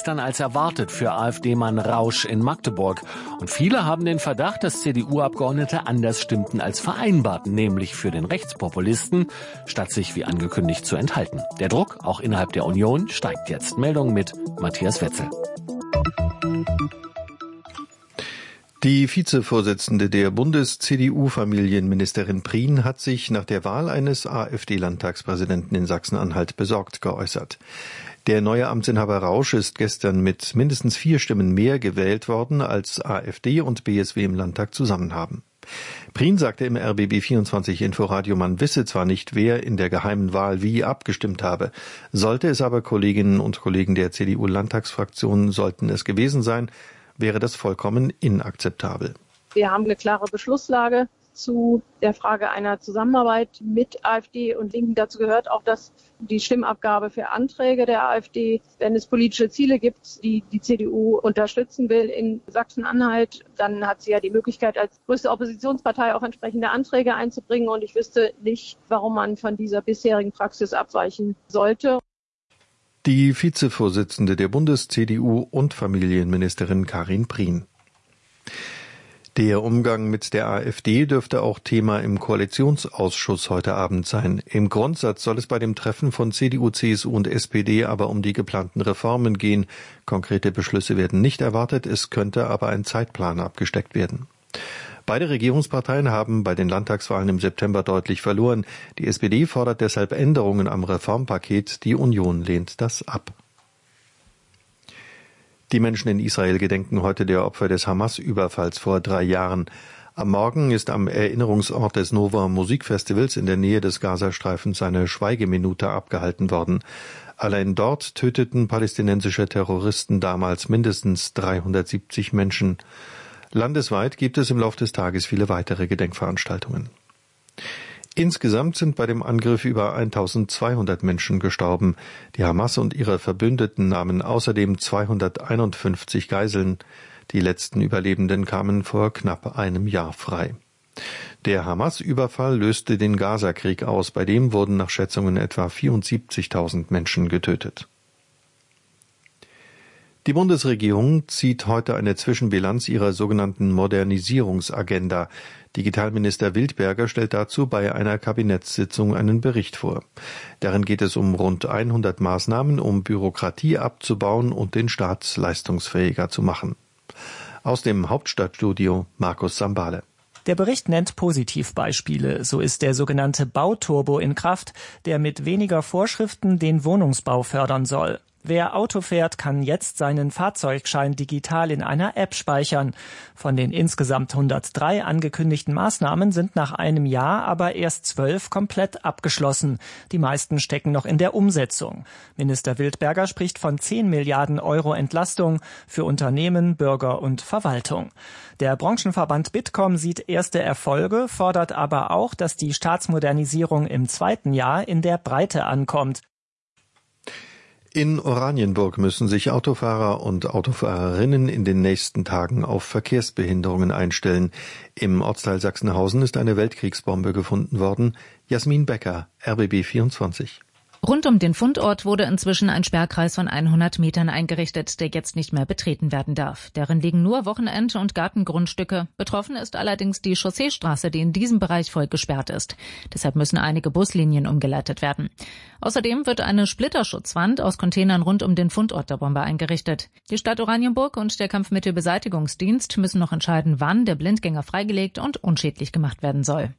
gestern als erwartet für AfD-Mann Rausch in Magdeburg. Und viele haben den Verdacht, dass CDU-Abgeordnete anders stimmten als vereinbart, nämlich für den Rechtspopulisten, statt sich wie angekündigt zu enthalten. Der Druck, auch innerhalb der Union, steigt jetzt. Meldung mit Matthias Wetzel. Die Vizevorsitzende der Bundes-CDU-Familienministerin Prien hat sich nach der Wahl eines AfD-Landtagspräsidenten in Sachsen-Anhalt besorgt geäußert. Der neue Amtsinhaber Rausch ist gestern mit mindestens 4 Stimmen mehr gewählt worden, als AfD und BSW im Landtag zusammen haben. Prien sagte im RBB24 Inforadio, man wisse zwar nicht, wer in der geheimen Wahl wie abgestimmt habe. Sollte es aber Kolleginnen und Kollegen der CDU-Landtagsfraktion sollten es gewesen sein, wäre das vollkommen inakzeptabel. Wir haben eine klare Beschlusslage zu der Frage einer Zusammenarbeit mit AfD und Linken. Dazu gehört auch, dass die Stimmabgabe für Anträge der AfD, wenn es politische Ziele gibt, die die CDU unterstützen will in Sachsen-Anhalt, dann hat sie ja die Möglichkeit, als größte Oppositionspartei auch entsprechende Anträge einzubringen. Und ich wüsste nicht, warum man von dieser bisherigen Praxis abweichen sollte. Die Vizevorsitzende der Bundes-CDU und Familienministerin Karin Prien. Der Umgang mit der AfD dürfte auch Thema im Koalitionsausschuss heute Abend sein. Im Grundsatz soll es bei dem Treffen von CDU, CSU und SPD aber um die geplanten Reformen gehen. Konkrete Beschlüsse werden nicht erwartet, es könnte aber ein Zeitplan abgesteckt werden. Beide Regierungsparteien haben bei den Landtagswahlen im September deutlich verloren. Die SPD fordert deshalb Änderungen am Reformpaket. Die Union lehnt das ab. Die Menschen in Israel gedenken heute der Opfer des Hamas-Überfalls vor 3 Jahren. Am Morgen ist am Erinnerungsort des Nova Musikfestivals in der Nähe des Gazastreifens eine Schweigeminute abgehalten worden. Allein dort töteten palästinensische Terroristen damals mindestens 370 Menschen. Landesweit gibt es im Laufe des Tages viele weitere Gedenkveranstaltungen. Insgesamt sind bei dem Angriff über 1200 Menschen gestorben. Die Hamas und ihre Verbündeten nahmen außerdem 251 Geiseln. Die letzten Überlebenden kamen vor knapp einem Jahr frei. Der Hamas-Überfall löste den Gaza-Krieg aus. Bei dem wurden nach Schätzungen etwa 74.000 Menschen getötet. Die Bundesregierung zieht heute eine Zwischenbilanz ihrer sogenannten Modernisierungsagenda. Digitalminister Wildberger stellt dazu bei einer Kabinettssitzung einen Bericht vor. Darin geht es um rund 100 Maßnahmen, um Bürokratie abzubauen und den Staat leistungsfähiger zu machen. Aus dem Hauptstadtstudio Markus Sambale. Der Bericht nennt Positivbeispiele. So ist der sogenannte Bauturbo in Kraft, der mit weniger Vorschriften den Wohnungsbau fördern soll. Wer Auto fährt, kann jetzt seinen Fahrzeugschein digital in einer App speichern. Von den insgesamt 103 angekündigten Maßnahmen sind nach einem Jahr aber erst 12 komplett abgeschlossen. Die meisten stecken noch in der Umsetzung. Minister Wildberger spricht von 10 Milliarden Euro Entlastung für Unternehmen, Bürger und Verwaltung. Der Branchenverband Bitkom sieht erste Erfolge, fordert aber auch, dass die Staatsmodernisierung im 2. Jahr in der Breite ankommt. In Oranienburg müssen sich Autofahrer und Autofahrerinnen in den nächsten Tagen auf Verkehrsbehinderungen einstellen. Im Ortsteil Sachsenhausen ist eine Weltkriegsbombe gefunden worden. Jasmin Becker, RBB 24. Rund um den Fundort wurde inzwischen ein Sperrkreis von 100 Metern eingerichtet, der jetzt nicht mehr betreten werden darf. Darin liegen nur Wochenend- und Gartengrundstücke. Betroffen ist allerdings die Chausseestraße, die in diesem Bereich voll gesperrt ist. Deshalb müssen einige Buslinien umgeleitet werden. Außerdem wird eine Splitterschutzwand aus Containern rund um den Fundort der Bombe eingerichtet. Die Stadt Oranienburg und der Kampfmittelbeseitigungsdienst müssen noch entscheiden, wann der Blindgänger freigelegt und unschädlich gemacht werden soll.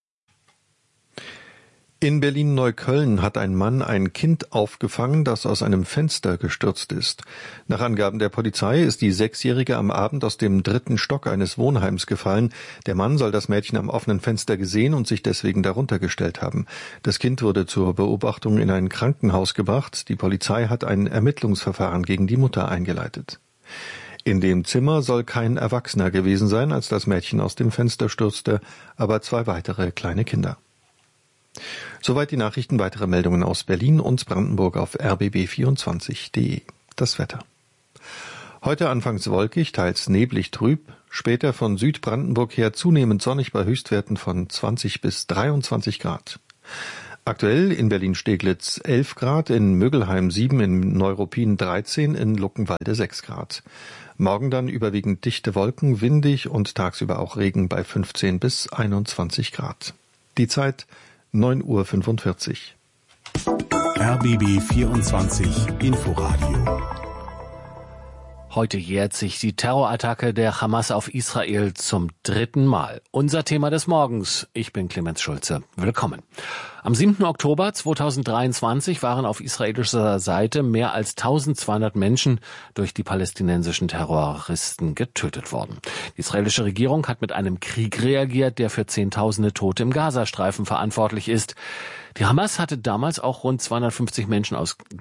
In Berlin-Neukölln hat ein Mann ein Kind aufgefangen, das aus einem Fenster gestürzt ist. Nach Angaben der Polizei ist die 6-Jährige am Abend aus dem 3. Stock eines Wohnheims gefallen. Der Mann soll das Mädchen am offenen Fenster gesehen und sich deswegen darunter gestellt haben. Das Kind wurde zur Beobachtung in ein Krankenhaus gebracht. Die Polizei hat ein Ermittlungsverfahren gegen die Mutter eingeleitet. In dem Zimmer soll kein Erwachsener gewesen sein, als das Mädchen aus dem Fenster stürzte, aber 2 weitere kleine Kinder. Soweit die Nachrichten. Weitere Meldungen aus Berlin und Brandenburg auf rbb24.de. Das Wetter. Heute anfangs wolkig, teils neblig trüb, später von Südbrandenburg her zunehmend sonnig bei Höchstwerten von 20 bis 23 Grad. Aktuell in Berlin-Steglitz 11 Grad, in Mögelheim 7, in Neuruppin 13, in Luckenwalde 6 Grad. Morgen dann überwiegend dichte Wolken, windig und tagsüber auch Regen bei 15 bis 21 Grad. Die Zeit 9:45 Uhr. RBB 24 Inforadio. Heute jährt sich die Terrorattacke der Hamas auf Israel zum 3. Mal. Unser Thema des Morgens. Ich bin Clemens Schulze. Willkommen. Am 7. Oktober 2023 waren auf israelischer Seite mehr als 1200 Menschen durch die palästinensischen Terroristen getötet worden. Die israelische Regierung hat mit einem Krieg reagiert, der für Zehntausende Tote im Gazastreifen verantwortlich ist. Die Hamas hatte damals auch rund 250 Menschen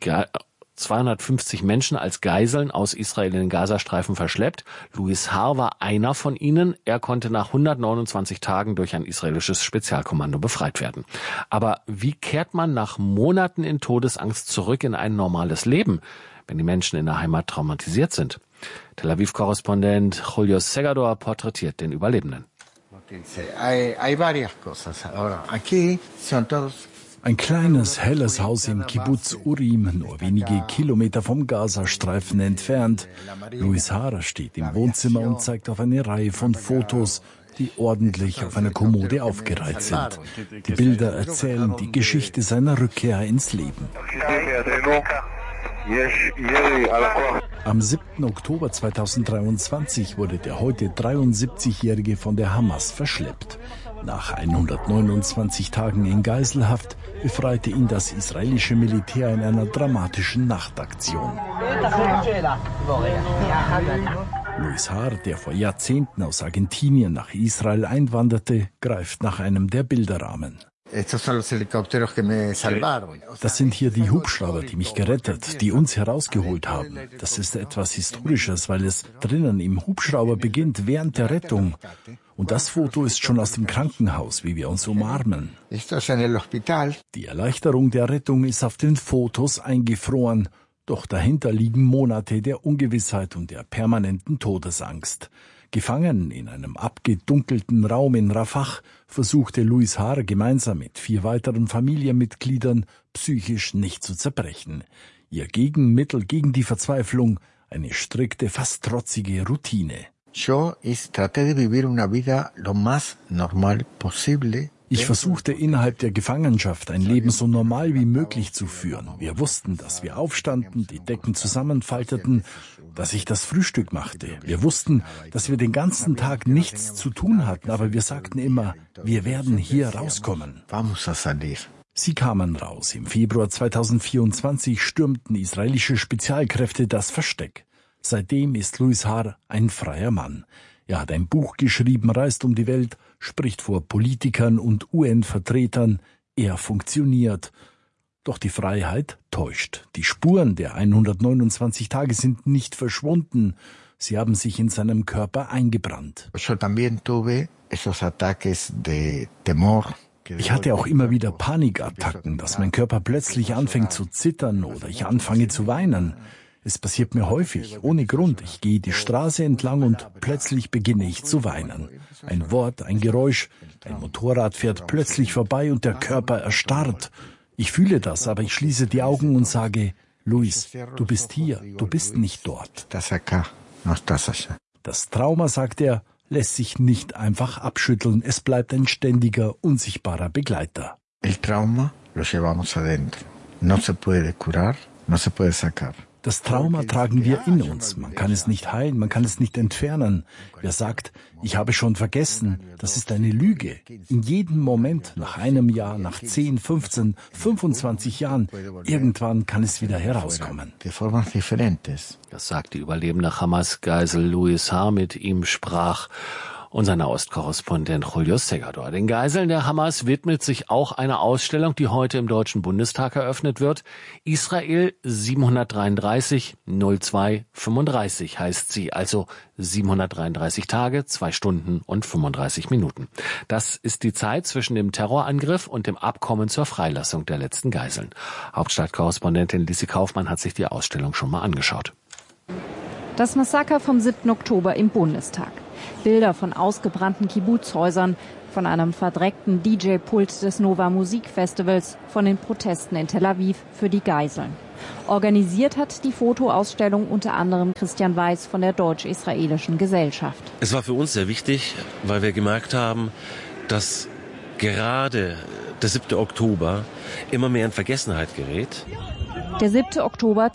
als Geiseln aus Israel in den Gazastreifen verschleppt. Louis Haar war einer von ihnen. Er konnte nach 129 Tagen durch ein israelisches Spezialkommando befreit werden. Aber wie kehrt man nach Monaten in Todesangst zurück in ein normales Leben, wenn die Menschen in der Heimat traumatisiert sind? Tel Aviv-Korrespondent Julio Segador porträtiert den Überlebenden. Ein kleines, helles Haus im Kibbutz Urim, nur wenige Kilometer vom Gazastreifen entfernt. Louis Haar steht im Wohnzimmer und zeigt auf eine Reihe von Fotos, die ordentlich auf einer Kommode aufgereiht sind. Die Bilder erzählen die Geschichte seiner Rückkehr ins Leben. Am 7. Oktober 2023 wurde der heute 73-Jährige von der Hamas verschleppt. Nach 129 Tagen in Geiselhaft befreite ihn das israelische Militär in einer dramatischen Nachtaktion. Louis Haar, der vor Jahrzehnten aus Argentinien nach Israel einwanderte, greift nach einem der Bilderrahmen. Das sind hier die Hubschrauber, die mich gerettet, die uns herausgeholt haben. Das ist etwas Historisches, weil es drinnen im Hubschrauber beginnt, während der Rettung. Und das Foto ist schon aus dem Krankenhaus, wie wir uns umarmen. Die Erleichterung der Rettung ist auf den Fotos eingefroren. Doch dahinter liegen Monate der Ungewissheit und der permanenten Todesangst. Gefangen in einem abgedunkelten Raum in Rafah versuchte Louis Haar gemeinsam mit 4 weiteren Familienmitgliedern psychisch nicht zu zerbrechen. Ihr Gegenmittel gegen die Verzweiflung, eine strikte, fast trotzige Routine. Ich versuchte innerhalb der Gefangenschaft ein Leben so normal wie möglich zu führen. Wir wussten, dass wir aufstanden, die Decken zusammenfalteten, dass ich das Frühstück machte. Wir wussten, dass wir den ganzen Tag nichts zu tun hatten, aber wir sagten immer, wir werden hier rauskommen. Sie kamen raus. Im Februar 2024 stürmten israelische Spezialkräfte das Versteck. Seitdem ist Louis Haar ein freier Mann. Er hat ein Buch geschrieben, reist um die Welt, spricht vor Politikern und UN-Vertretern. Er funktioniert. Doch die Freiheit täuscht. Die Spuren der 129 Tage sind nicht verschwunden. Sie haben sich in seinem Körper eingebrannt. Ich hatte auch immer wieder Panikattacken, dass mein Körper plötzlich anfängt zu zittern oder ich anfange zu weinen. Es passiert mir häufig, ohne Grund. Ich gehe die Straße entlang und plötzlich beginne ich zu weinen. Ein Wort, ein Geräusch, ein Motorrad fährt plötzlich vorbei und der Körper erstarrt. Ich fühle das, aber ich schließe die Augen und sage, Louis, du bist hier, du bist nicht dort. Das Trauma, sagt er, lässt sich nicht einfach abschütteln. Es bleibt ein ständiger, unsichtbarer Begleiter. El trauma lo llevamos adentro. No se puede curar, no se puede sacar. Das Trauma tragen wir in uns. Man kann es nicht heilen, man kann es nicht entfernen. Wer sagt, ich habe schon vergessen, das ist eine Lüge. In jedem Moment, nach einem Jahr, nach 10, 15, 25 Jahren, irgendwann kann es wieder herauskommen. Das sagt die überlebende Hamas-Geisel Louis Haar. Mit ihm sprach unser Nahostkorrespondent Julio Segador. Den Geiseln der Hamas widmet sich auch eine Ausstellung, die heute im Deutschen Bundestag eröffnet wird. Israel 733-02-35 heißt sie, also 733 Tage, 2 Stunden und 35 Minuten. Das ist die Zeit zwischen dem Terrorangriff und dem Abkommen zur Freilassung der letzten Geiseln. Hauptstadtkorrespondentin Lisi Kaufmann hat sich die Ausstellung schon mal angeschaut. Das Massaker vom 7. Oktober im Bundestag. Bilder von ausgebrannten Kibbuzhäusern, von einem verdreckten DJ-Pult des Nova Musikfestivals, von den Protesten in Tel Aviv für die Geiseln. Organisiert hat die Fotoausstellung unter anderem Christian Weiß von der Deutsch-Israelischen Gesellschaft. Es war für uns sehr wichtig, weil wir gemerkt haben, dass gerade der 7. Oktober immer mehr in Vergessenheit gerät. Der 7. Oktober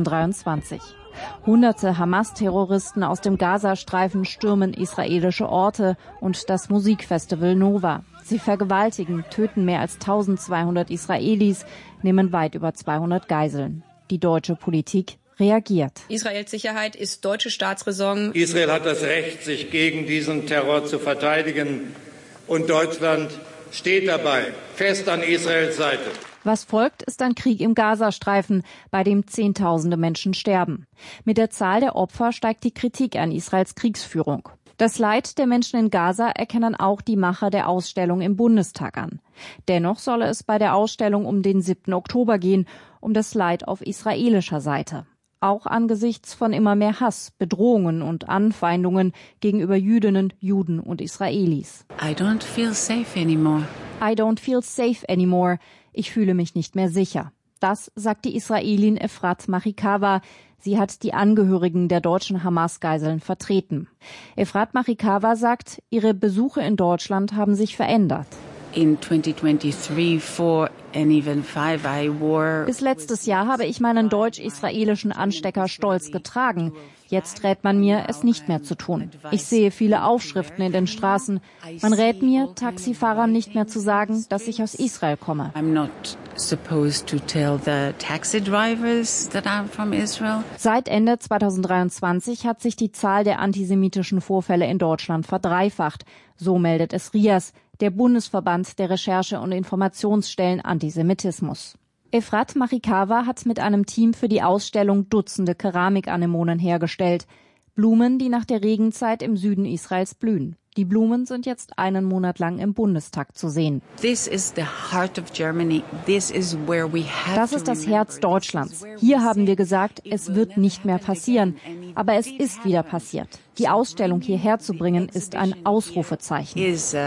2023. Hunderte Hamas-Terroristen aus dem Gazastreifen stürmen israelische Orte und das Musikfestival Nova. Sie vergewaltigen, töten mehr als 1200 Israelis, nehmen weit über 200 Geiseln. Die deutsche Politik reagiert. Israels Sicherheit ist deutsche Staatsräson. Israel hat das Recht, sich gegen diesen Terror zu verteidigen. Und Deutschland steht dabei, fest an Israels Seite. Was folgt, ist ein Krieg im Gazastreifen, bei dem Zehntausende Menschen sterben. Mit der Zahl der Opfer steigt die Kritik an Israels Kriegsführung. Das Leid der Menschen in Gaza erkennen auch die Macher der Ausstellung im Bundestag an. Dennoch solle es bei der Ausstellung um den 7. Oktober gehen, um das Leid auf israelischer Seite. Auch angesichts von immer mehr Hass, Bedrohungen und Anfeindungen gegenüber Jüdinnen, Juden und Israelis. I don't feel safe anymore. I don't feel safe anymore. Ich fühle mich nicht mehr sicher. Das sagt die Israelin Efrat Machikawa. Sie hat die Angehörigen der deutschen Hamas-Geiseln vertreten. Efrat Machikawa sagt, ihre Besuche in Deutschland haben sich verändert. In 2023, 4 and even 5 I wore. Bis letztes Jahr habe ich meinen deutsch-israelischen Anstecker stolz getragen. Jetzt rät man mir, es nicht mehr zu tun. Ich sehe viele Aufschriften in den Straßen. Man rät mir, Taxifahrern nicht mehr zu sagen, dass ich aus Israel komme. I'm not supposed to tell the taxi drivers that I'm from Israel. Seit Ende 2023 hat sich die Zahl der antisemitischen Vorfälle in Deutschland verdreifacht. So meldet es RIAS, der Bundesverband der Recherche- und Informationsstellen Antisemitismus. Efrat Machikawa hat mit einem Team für die Ausstellung Dutzende Keramikanemonen hergestellt. Blumen, die nach der Regenzeit im Süden Israels blühen. Die Blumen sind jetzt einen Monat lang im Bundestag zu sehen. Das ist das Herz Deutschlands. Hier haben wir gesagt, es wird nicht mehr passieren. Aber es ist wieder passiert. Die Ausstellung hierher zu bringen, ist ein Ausrufezeichen.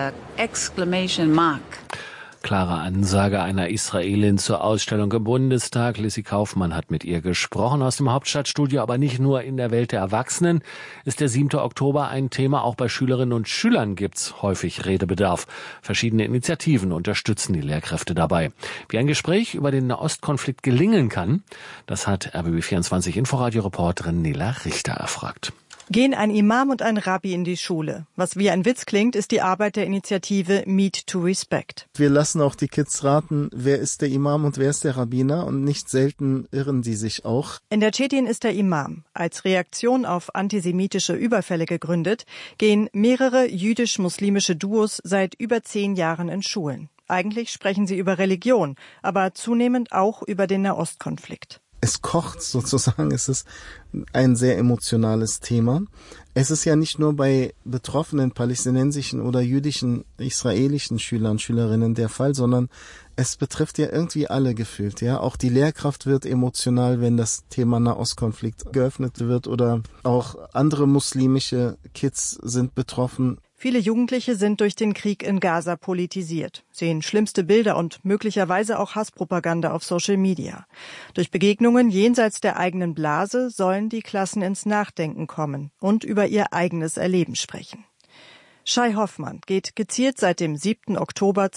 Klare Ansage einer Israelin zur Ausstellung im Bundestag. Lissy Kaufmann hat mit ihr gesprochen aus dem Hauptstadtstudio. Aber nicht nur in der Welt der Erwachsenen ist der 7. Oktober ein Thema. Auch bei Schülerinnen und Schülern gibt's häufig Redebedarf. Verschiedene Initiativen unterstützen die Lehrkräfte dabei. Wie ein Gespräch über den Nahostkonflikt gelingen kann, das hat RBB24 Inforadio-Reporterin Nela Richter erfragt. Gehen ein Imam und ein Rabbi in die Schule. Was wie ein Witz klingt, ist die Arbeit der Initiative Meet to Respect. Wir lassen auch die Kids raten, wer ist der Imam und wer ist der Rabbiner, und nicht selten irren die sich auch. In der Cetin ist der Imam. Als Reaktion auf antisemitische Überfälle gegründet, gehen mehrere jüdisch-muslimische Duos seit über 10 Jahren in Schulen. Eigentlich sprechen sie über Religion, aber zunehmend auch über den Nahostkonflikt. Es kocht sozusagen, es ist ein sehr emotionales Thema. Es ist ja nicht nur bei betroffenen palästinensischen oder jüdischen, israelischen Schülern, Schülerinnen der Fall, sondern es betrifft ja irgendwie alle gefühlt. Ja, auch die Lehrkraft wird emotional, wenn das Thema Nahostkonflikt geöffnet wird, oder auch andere muslimische Kids sind betroffen. Viele Jugendliche sind durch den Krieg in Gaza politisiert, sehen schlimmste Bilder und möglicherweise auch Hasspropaganda auf Social Media. Durch Begegnungen jenseits der eigenen Blase sollen die Klassen ins Nachdenken kommen und über ihr eigenes Erleben sprechen. Shai Hoffmann geht gezielt seit dem 7. Oktober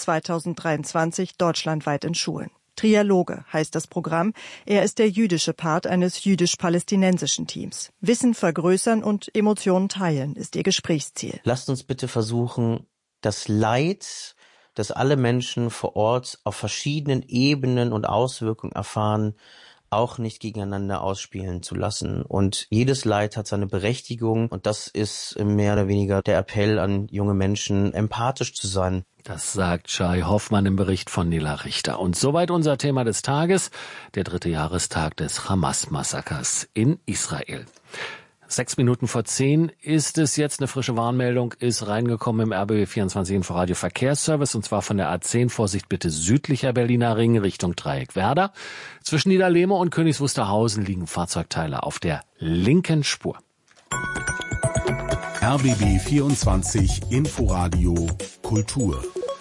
2023 deutschlandweit in Schulen. Trialoge heißt das Programm. Er ist der jüdische Part eines jüdisch-palästinensischen Teams. Wissen vergrößern und Emotionen teilen ist ihr Gesprächsziel. Lasst uns bitte versuchen, das Leid, das alle Menschen vor Ort auf verschiedenen Ebenen und Auswirkungen erfahren, auch nicht gegeneinander ausspielen zu lassen. Und jedes Leid hat seine Berechtigung, und das ist mehr oder weniger der Appell an junge Menschen, empathisch zu sein. Das sagt Shai Hoffmann im Bericht von Nela Richter. Und soweit unser Thema des Tages, der 3. Jahrestag des Hamas-Massakers in Israel. 9:06 ist es jetzt. Eine frische Warnmeldung ist reingekommen im RBB24 Inforadio Verkehrsservice, und zwar von der A10. Vorsicht bitte südlicher Berliner Ring Richtung Dreieck Werder. Zwischen Niederlehme und Königs Wusterhausen liegen Fahrzeugteile auf der linken Spur. RBB 24 Inforadio Kultur.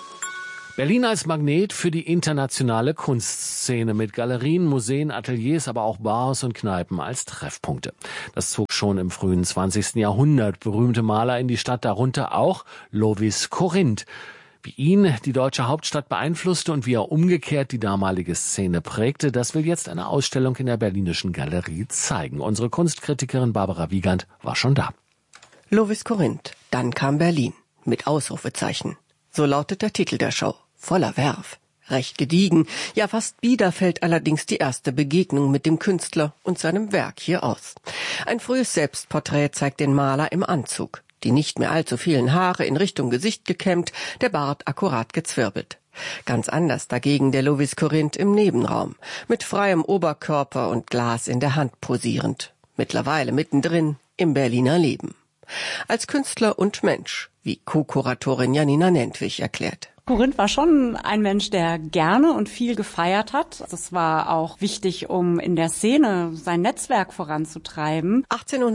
Berlin als Magnet für die internationale Kunstszene mit Galerien, Museen, Ateliers, aber auch Bars und Kneipen als Treffpunkte. Das zog schon im frühen 20. Jahrhundert berühmte Maler in die Stadt, darunter auch Lovis Corinth. Wie ihn die deutsche Hauptstadt beeinflusste und wie er umgekehrt die damalige Szene prägte, das will jetzt eine Ausstellung in der Berlinischen Galerie zeigen. Unsere Kunstkritikerin Barbara Wiegand war schon da. Lovis Corinth, dann kam Berlin, mit Ausrufezeichen. So lautet der Titel der Show. Voller Werf, recht gediegen, ja fast bieder fällt allerdings die erste Begegnung mit dem Künstler und seinem Werk hier aus. Ein frühes Selbstporträt zeigt den Maler im Anzug, die nicht mehr allzu vielen Haare in Richtung Gesicht gekämmt, der Bart akkurat gezwirbelt. Ganz anders dagegen der Lovis Corinth im Nebenraum, mit freiem Oberkörper und Glas in der Hand posierend, mittlerweile mittendrin im Berliner Leben. Als Künstler und Mensch, wie Co-Kuratorin Janina Nentwich erklärt. Corinth war schon ein Mensch, der gerne und viel gefeiert hat. Das war auch wichtig, um in der Szene sein Netzwerk voranzutreiben.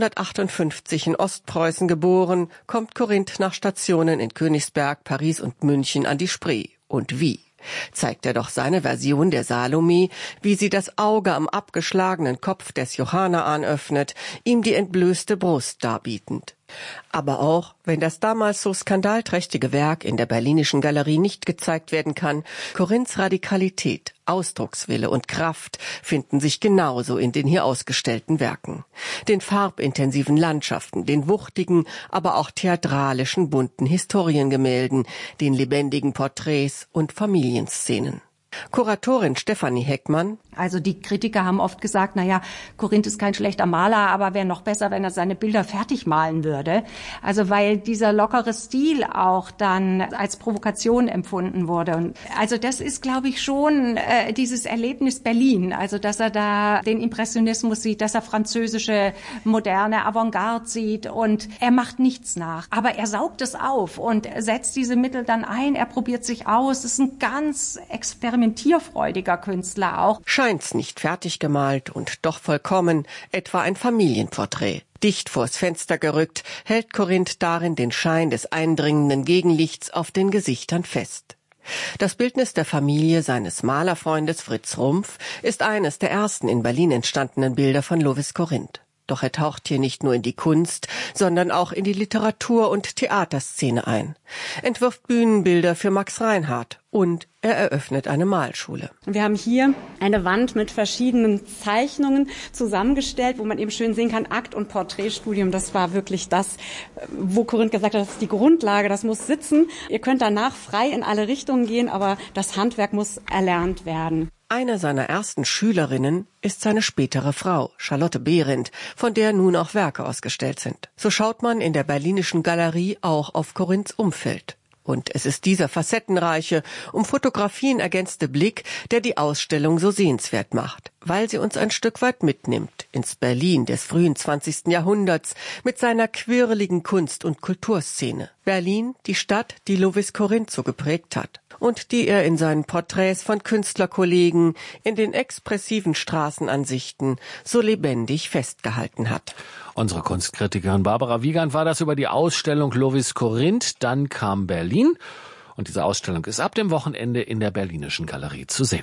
1858 in Ostpreußen geboren, kommt Corinth nach Stationen in Königsberg, Paris und München an die Spree. Und wie? Zeigt er doch seine Version der Salome, wie sie das Auge am abgeschlagenen Kopf des Johannaan öffnet, ihm die entblößte Brust darbietend. Aber auch, wenn das damals so skandalträchtige Werk in der Berlinischen Galerie nicht gezeigt werden kann, Corinths Radikalität, Ausdruckswille und Kraft finden sich genauso in den hier ausgestellten Werken. Den farbintensiven Landschaften, den wuchtigen, aber auch theatralischen bunten Historiengemälden, den lebendigen Porträts und Familienszenen. Kuratorin Stefanie Heckmann. Also die Kritiker haben oft gesagt, Corinth ist kein schlechter Maler, aber wäre noch besser, wenn er seine Bilder fertig malen würde. Also weil dieser lockere Stil auch dann als Provokation empfunden wurde. Und also das ist, glaube ich, schon dieses Erlebnis Berlin. Also dass er da den Impressionismus sieht, dass er französische, moderne Avantgarde sieht und er macht nichts nach. Aber er saugt es auf und setzt diese Mittel dann ein, er probiert sich aus. Das ist ein ganz experimentierfreudiger Künstler auch. Scheint's nicht fertig gemalt und doch vollkommen, etwa ein Familienporträt. Dicht vors Fenster gerückt, hält Corinth darin den Schein des eindringenden Gegenlichts auf den Gesichtern fest. Das Bildnis der Familie seines Malerfreundes Fritz Rumpf ist eines der ersten in Berlin entstandenen Bilder von Lovis Corinth. Doch er taucht hier nicht nur in die Kunst, sondern auch in die Literatur- und Theaterszene ein, entwirft Bühnenbilder für Max Reinhardt und er eröffnet eine Malschule. Wir haben hier eine Wand mit verschiedenen Zeichnungen zusammengestellt, wo man eben schön sehen kann, Akt- und Porträtstudium. Das war wirklich das, wo Corinth gesagt hat, das ist die Grundlage, das muss sitzen. Ihr könnt danach frei in alle Richtungen gehen, aber das Handwerk muss erlernt werden. Eine seiner ersten Schülerinnen ist seine spätere Frau, Charlotte Behrendt, von der nun auch Werke ausgestellt sind. So schaut man in der Berlinischen Galerie auch auf Corinths Umfeld. Und es ist dieser facettenreiche, um Fotografien ergänzte Blick, der die Ausstellung so sehenswert macht, weil sie uns ein Stück weit mitnimmt ins Berlin des frühen 20. Jahrhunderts mit seiner quirligen Kunst- und Kulturszene. Berlin, die Stadt, die Lovis Corinth so geprägt hat und die er in seinen Porträts von Künstlerkollegen, in den expressiven Straßenansichten so lebendig festgehalten hat. Unsere Kunstkritikerin Barbara Wiegand war das über die Ausstellung Lovis Corinth. Dann kam Berlin und diese Ausstellung ist ab dem Wochenende in der Berlinischen Galerie zu sehen.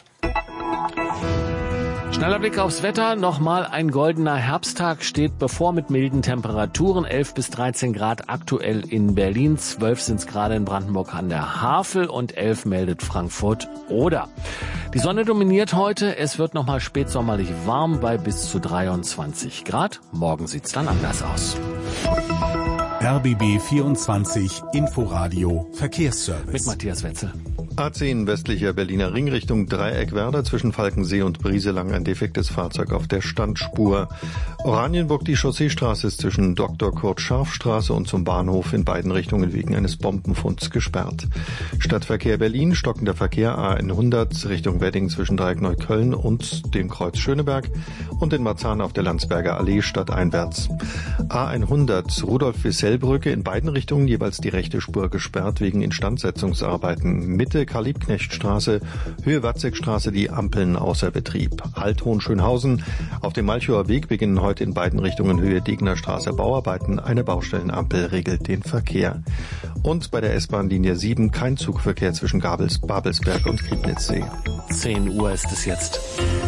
Schneller Blick aufs Wetter. Nochmal ein goldener Herbsttag steht bevor mit milden Temperaturen. 11 bis 13 Grad aktuell in Berlin. 12 sind es gerade in Brandenburg an der Havel und 11 meldet Frankfurt Oder. Die Sonne dominiert heute. Es wird nochmal spätsommerlich warm bei bis zu 23 Grad. Morgen sieht's dann anders aus. RBB 24 Inforadio Verkehrsservice. Mit Matthias Wetzel. A10 westlicher Berliner Ring Richtung Dreieckwerder zwischen Falkensee und Brieselang ein defektes Fahrzeug auf der Standspur. Oranienburg die Chausseestraße ist zwischen Dr. Kurt Scharf-Straße und zum Bahnhof in beiden Richtungen wegen eines Bombenfunds gesperrt. Stadtverkehr Berlin, stockender Verkehr A100 Richtung Wedding zwischen Dreieck Neukölln und dem Kreuz Schöneberg und in Marzahn auf der Landsberger Allee stadteinwärts. A100 Rudolf-Wissell-Brücke in beiden Richtungen jeweils die rechte Spur gesperrt wegen Instandsetzungsarbeiten. Mitte Karl-Liebknecht-Straße, Höhe Watzekstraße die Ampeln außer Betrieb. Alt-Hohenschönhausen. Auf dem Malchower Weg beginnen heute in beiden Richtungen Höhe Degnerstraße Bauarbeiten. Eine Baustellenampel regelt den Verkehr. Und bei der S-Bahn-Linie 7 kein Zugverkehr zwischen Babelsberg und Griebnitzsee. 10 Uhr ist es jetzt.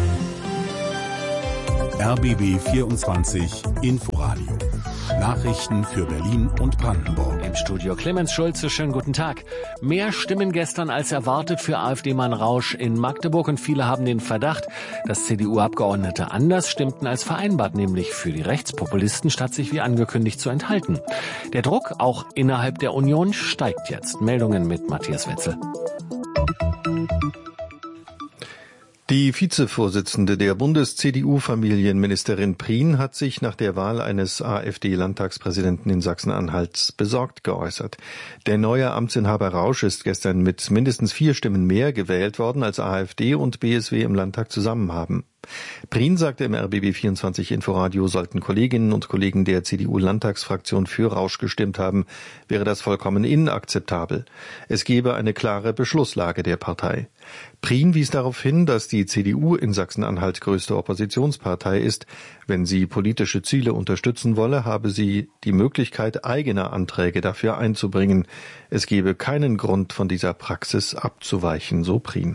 RBB 24 Inforadio. Nachrichten für Berlin und Brandenburg. Im Studio Clemens Schulze, schönen guten Tag. Mehr Stimmen gestern als erwartet für AfD-Mann Rausch in Magdeburg und viele haben den Verdacht, dass CDU-Abgeordnete anders stimmten als vereinbart, nämlich für die Rechtspopulisten, statt sich wie angekündigt zu enthalten. Der Druck auch innerhalb der Union steigt jetzt. Meldungen mit Matthias Wetzel. Die Vizevorsitzende der Bundes-CDU-Familienministerin Prien hat sich nach der Wahl eines AfD-Landtagspräsidenten in Sachsen-Anhalt besorgt geäußert. Der neue Amtsinhaber Rausch ist gestern mit mindestens 4 Stimmen mehr gewählt worden, als AfD und BSW im Landtag zusammen haben. Prien sagte im RBB 24 Inforadio, sollten Kolleginnen und Kollegen der CDU-Landtagsfraktion für Rausch gestimmt haben, wäre das vollkommen inakzeptabel. Es gebe eine klare Beschlusslage der Partei. Prien wies darauf hin, dass die CDU in Sachsen-Anhalt größte Oppositionspartei ist. Wenn sie politische Ziele unterstützen wolle, habe sie die Möglichkeit, eigene Anträge dafür einzubringen. Es gebe keinen Grund, von dieser Praxis abzuweichen, so Prien.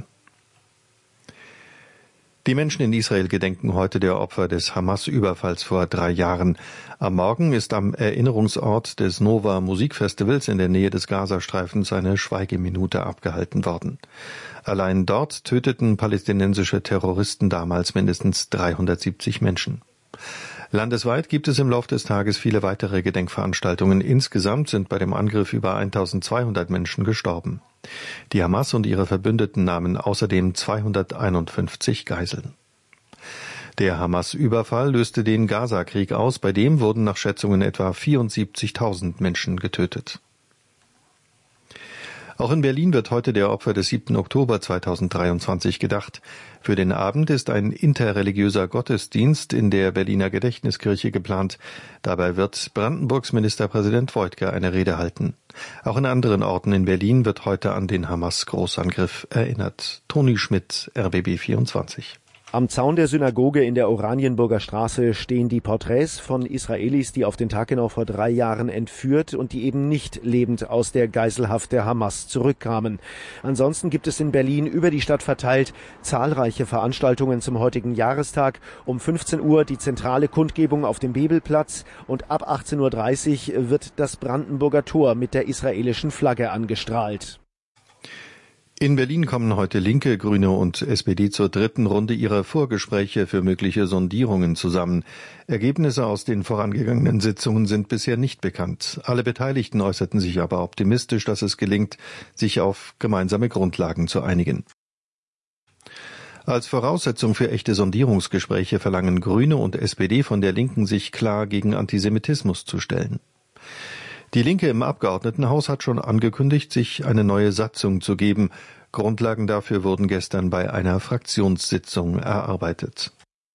Die Menschen in Israel gedenken heute der Opfer des Hamas-Überfalls vor 3 Jahren. Am Morgen ist am Erinnerungsort des Nova Musikfestivals in der Nähe des Gazastreifens eine Schweigeminute abgehalten worden. Allein dort töteten palästinensische Terroristen damals mindestens 370 Menschen. Landesweit gibt es im Lauf des Tages viele weitere Gedenkveranstaltungen. Insgesamt sind bei dem Angriff über 1200 Menschen gestorben. Die Hamas und ihre Verbündeten nahmen außerdem 251 Geiseln. Der Hamas-Überfall löste den Gaza-Krieg aus. Bei dem wurden nach Schätzungen etwa 74.000 Menschen getötet. Auch in Berlin wird heute der Opfer des 7. Oktober 2023 gedacht. Für den Abend ist ein interreligiöser Gottesdienst in der Berliner Gedächtniskirche geplant. Dabei wird Brandenburgs Ministerpräsident Woidke eine Rede halten. Auch in anderen Orten in Berlin wird heute an den Hamas-Großangriff erinnert. Toni Schmidt, RBB 24. Am Zaun der Synagoge in der Oranienburger Straße stehen die Porträts von Israelis, die auf den Tag genau vor 3 Jahren entführt und die eben nicht lebend aus der Geiselhaft der Hamas zurückkamen. Ansonsten gibt es in Berlin über die Stadt verteilt zahlreiche Veranstaltungen zum heutigen Jahrestag. Um 15 Uhr die zentrale Kundgebung auf dem Bebelplatz und ab 18.30 Uhr wird das Brandenburger Tor mit der israelischen Flagge angestrahlt. In Berlin kommen heute Linke, Grüne und SPD zur 3. Runde ihrer Vorgespräche für mögliche Sondierungen zusammen. Ergebnisse aus den vorangegangenen Sitzungen sind bisher nicht bekannt. Alle Beteiligten äußerten sich aber optimistisch, dass es gelingt, sich auf gemeinsame Grundlagen zu einigen. Als Voraussetzung für echte Sondierungsgespräche verlangen Grüne und SPD von der Linken, sich klar gegen Antisemitismus zu stellen. Die Linke im Abgeordnetenhaus hat schon angekündigt, sich eine neue Satzung zu geben. Grundlagen dafür wurden gestern bei einer Fraktionssitzung erarbeitet.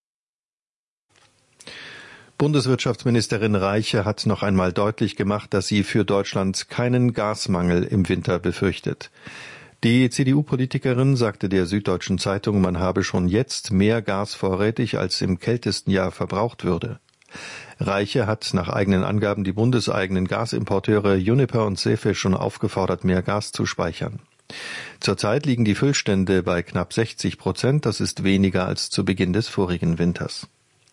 Bundeswirtschaftsministerin Reiche hat noch einmal deutlich gemacht, dass sie für Deutschland keinen Gasmangel im Winter befürchtet. Die CDU-Politikerin sagte der Süddeutschen Zeitung, man habe schon jetzt mehr Gas vorrätig, als im kältesten Jahr verbraucht würde. Reiche hat nach eigenen Angaben die bundeseigenen Gasimporteure Uniper und Sefe schon aufgefordert, mehr Gas zu speichern. Zurzeit liegen die Füllstände bei knapp 60%, das ist weniger als zu Beginn des vorigen Winters.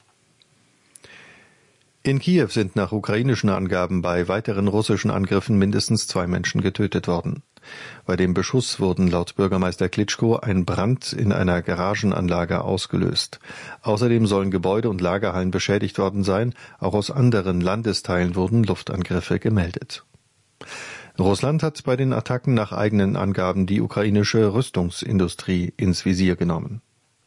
In Kiew sind nach ukrainischen Angaben bei weiteren russischen Angriffen mindestens 2 Menschen getötet worden. Bei dem Beschuss wurden laut Bürgermeister Klitschko ein Brand in einer Garagenanlage ausgelöst. Außerdem sollen Gebäude und Lagerhallen beschädigt worden sein. Auch aus anderen Landesteilen wurden Luftangriffe gemeldet. Russland hat bei den Attacken nach eigenen Angaben die ukrainische Rüstungsindustrie ins Visier genommen.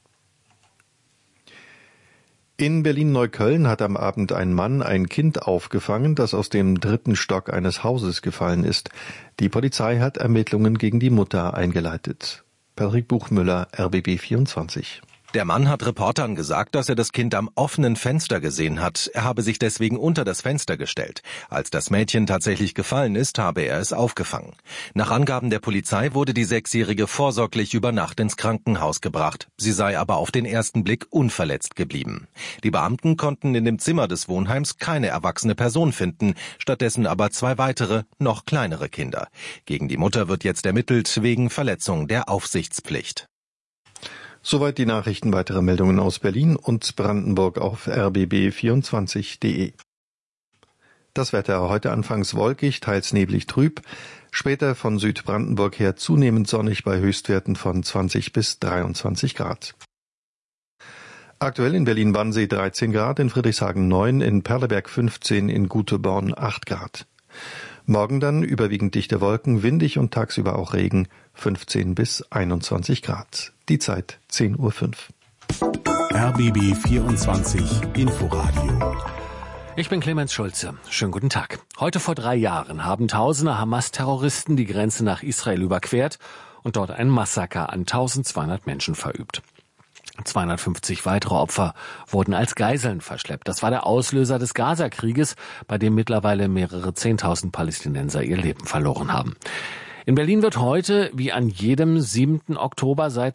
In Berlin-Neukölln hat am Abend ein Mann ein Kind aufgefangen, das aus dem 3. Stock eines Hauses gefallen ist. Die Polizei hat Ermittlungen gegen die Mutter eingeleitet. Patrick Buchmüller, RBB 24. Der Mann hat Reportern gesagt, dass er das Kind am offenen Fenster gesehen hat. Er habe sich deswegen unter das Fenster gestellt. Als das Mädchen tatsächlich gefallen ist, habe er es aufgefangen. Nach Angaben der Polizei wurde die 6-Jährige vorsorglich über Nacht ins Krankenhaus gebracht. Sie sei aber auf den ersten Blick unverletzt geblieben. Die Beamten konnten in dem Zimmer des Wohnheims keine erwachsene Person finden, stattdessen aber 2 weitere, noch kleinere Kinder. Gegen die Mutter wird jetzt ermittelt wegen Verletzung der Aufsichtspflicht. Soweit die Nachrichten. Weitere Meldungen aus Berlin und Brandenburg auf rbb24.de. Das Wetter heute anfangs wolkig, teils neblig trüb, später von Südbrandenburg her zunehmend sonnig bei Höchstwerten von 20 bis 23 Grad. Aktuell in Berlin-Wannsee 13 Grad, in Friedrichshagen 9, in Perleberg 15, in Guteborn 8 Grad. Morgen dann überwiegend dichte Wolken, windig und tagsüber auch Regen, 15 bis 21 Grad. Die Zeit 10:05 Uhr. RBB 24 Inforadio. Ich bin Clemens Schulze. Schönen guten Tag. Heute vor 3 Jahren haben tausende Hamas-Terroristen die Grenze nach Israel überquert und dort ein Massaker an 1200 Menschen verübt. 250 weitere Opfer wurden als Geiseln verschleppt. Das war der Auslöser des Gaza-Krieges, bei dem mittlerweile mehrere 10.000 Palästinenser ihr Leben verloren haben. In Berlin wird heute, wie an jedem 7. Oktober seit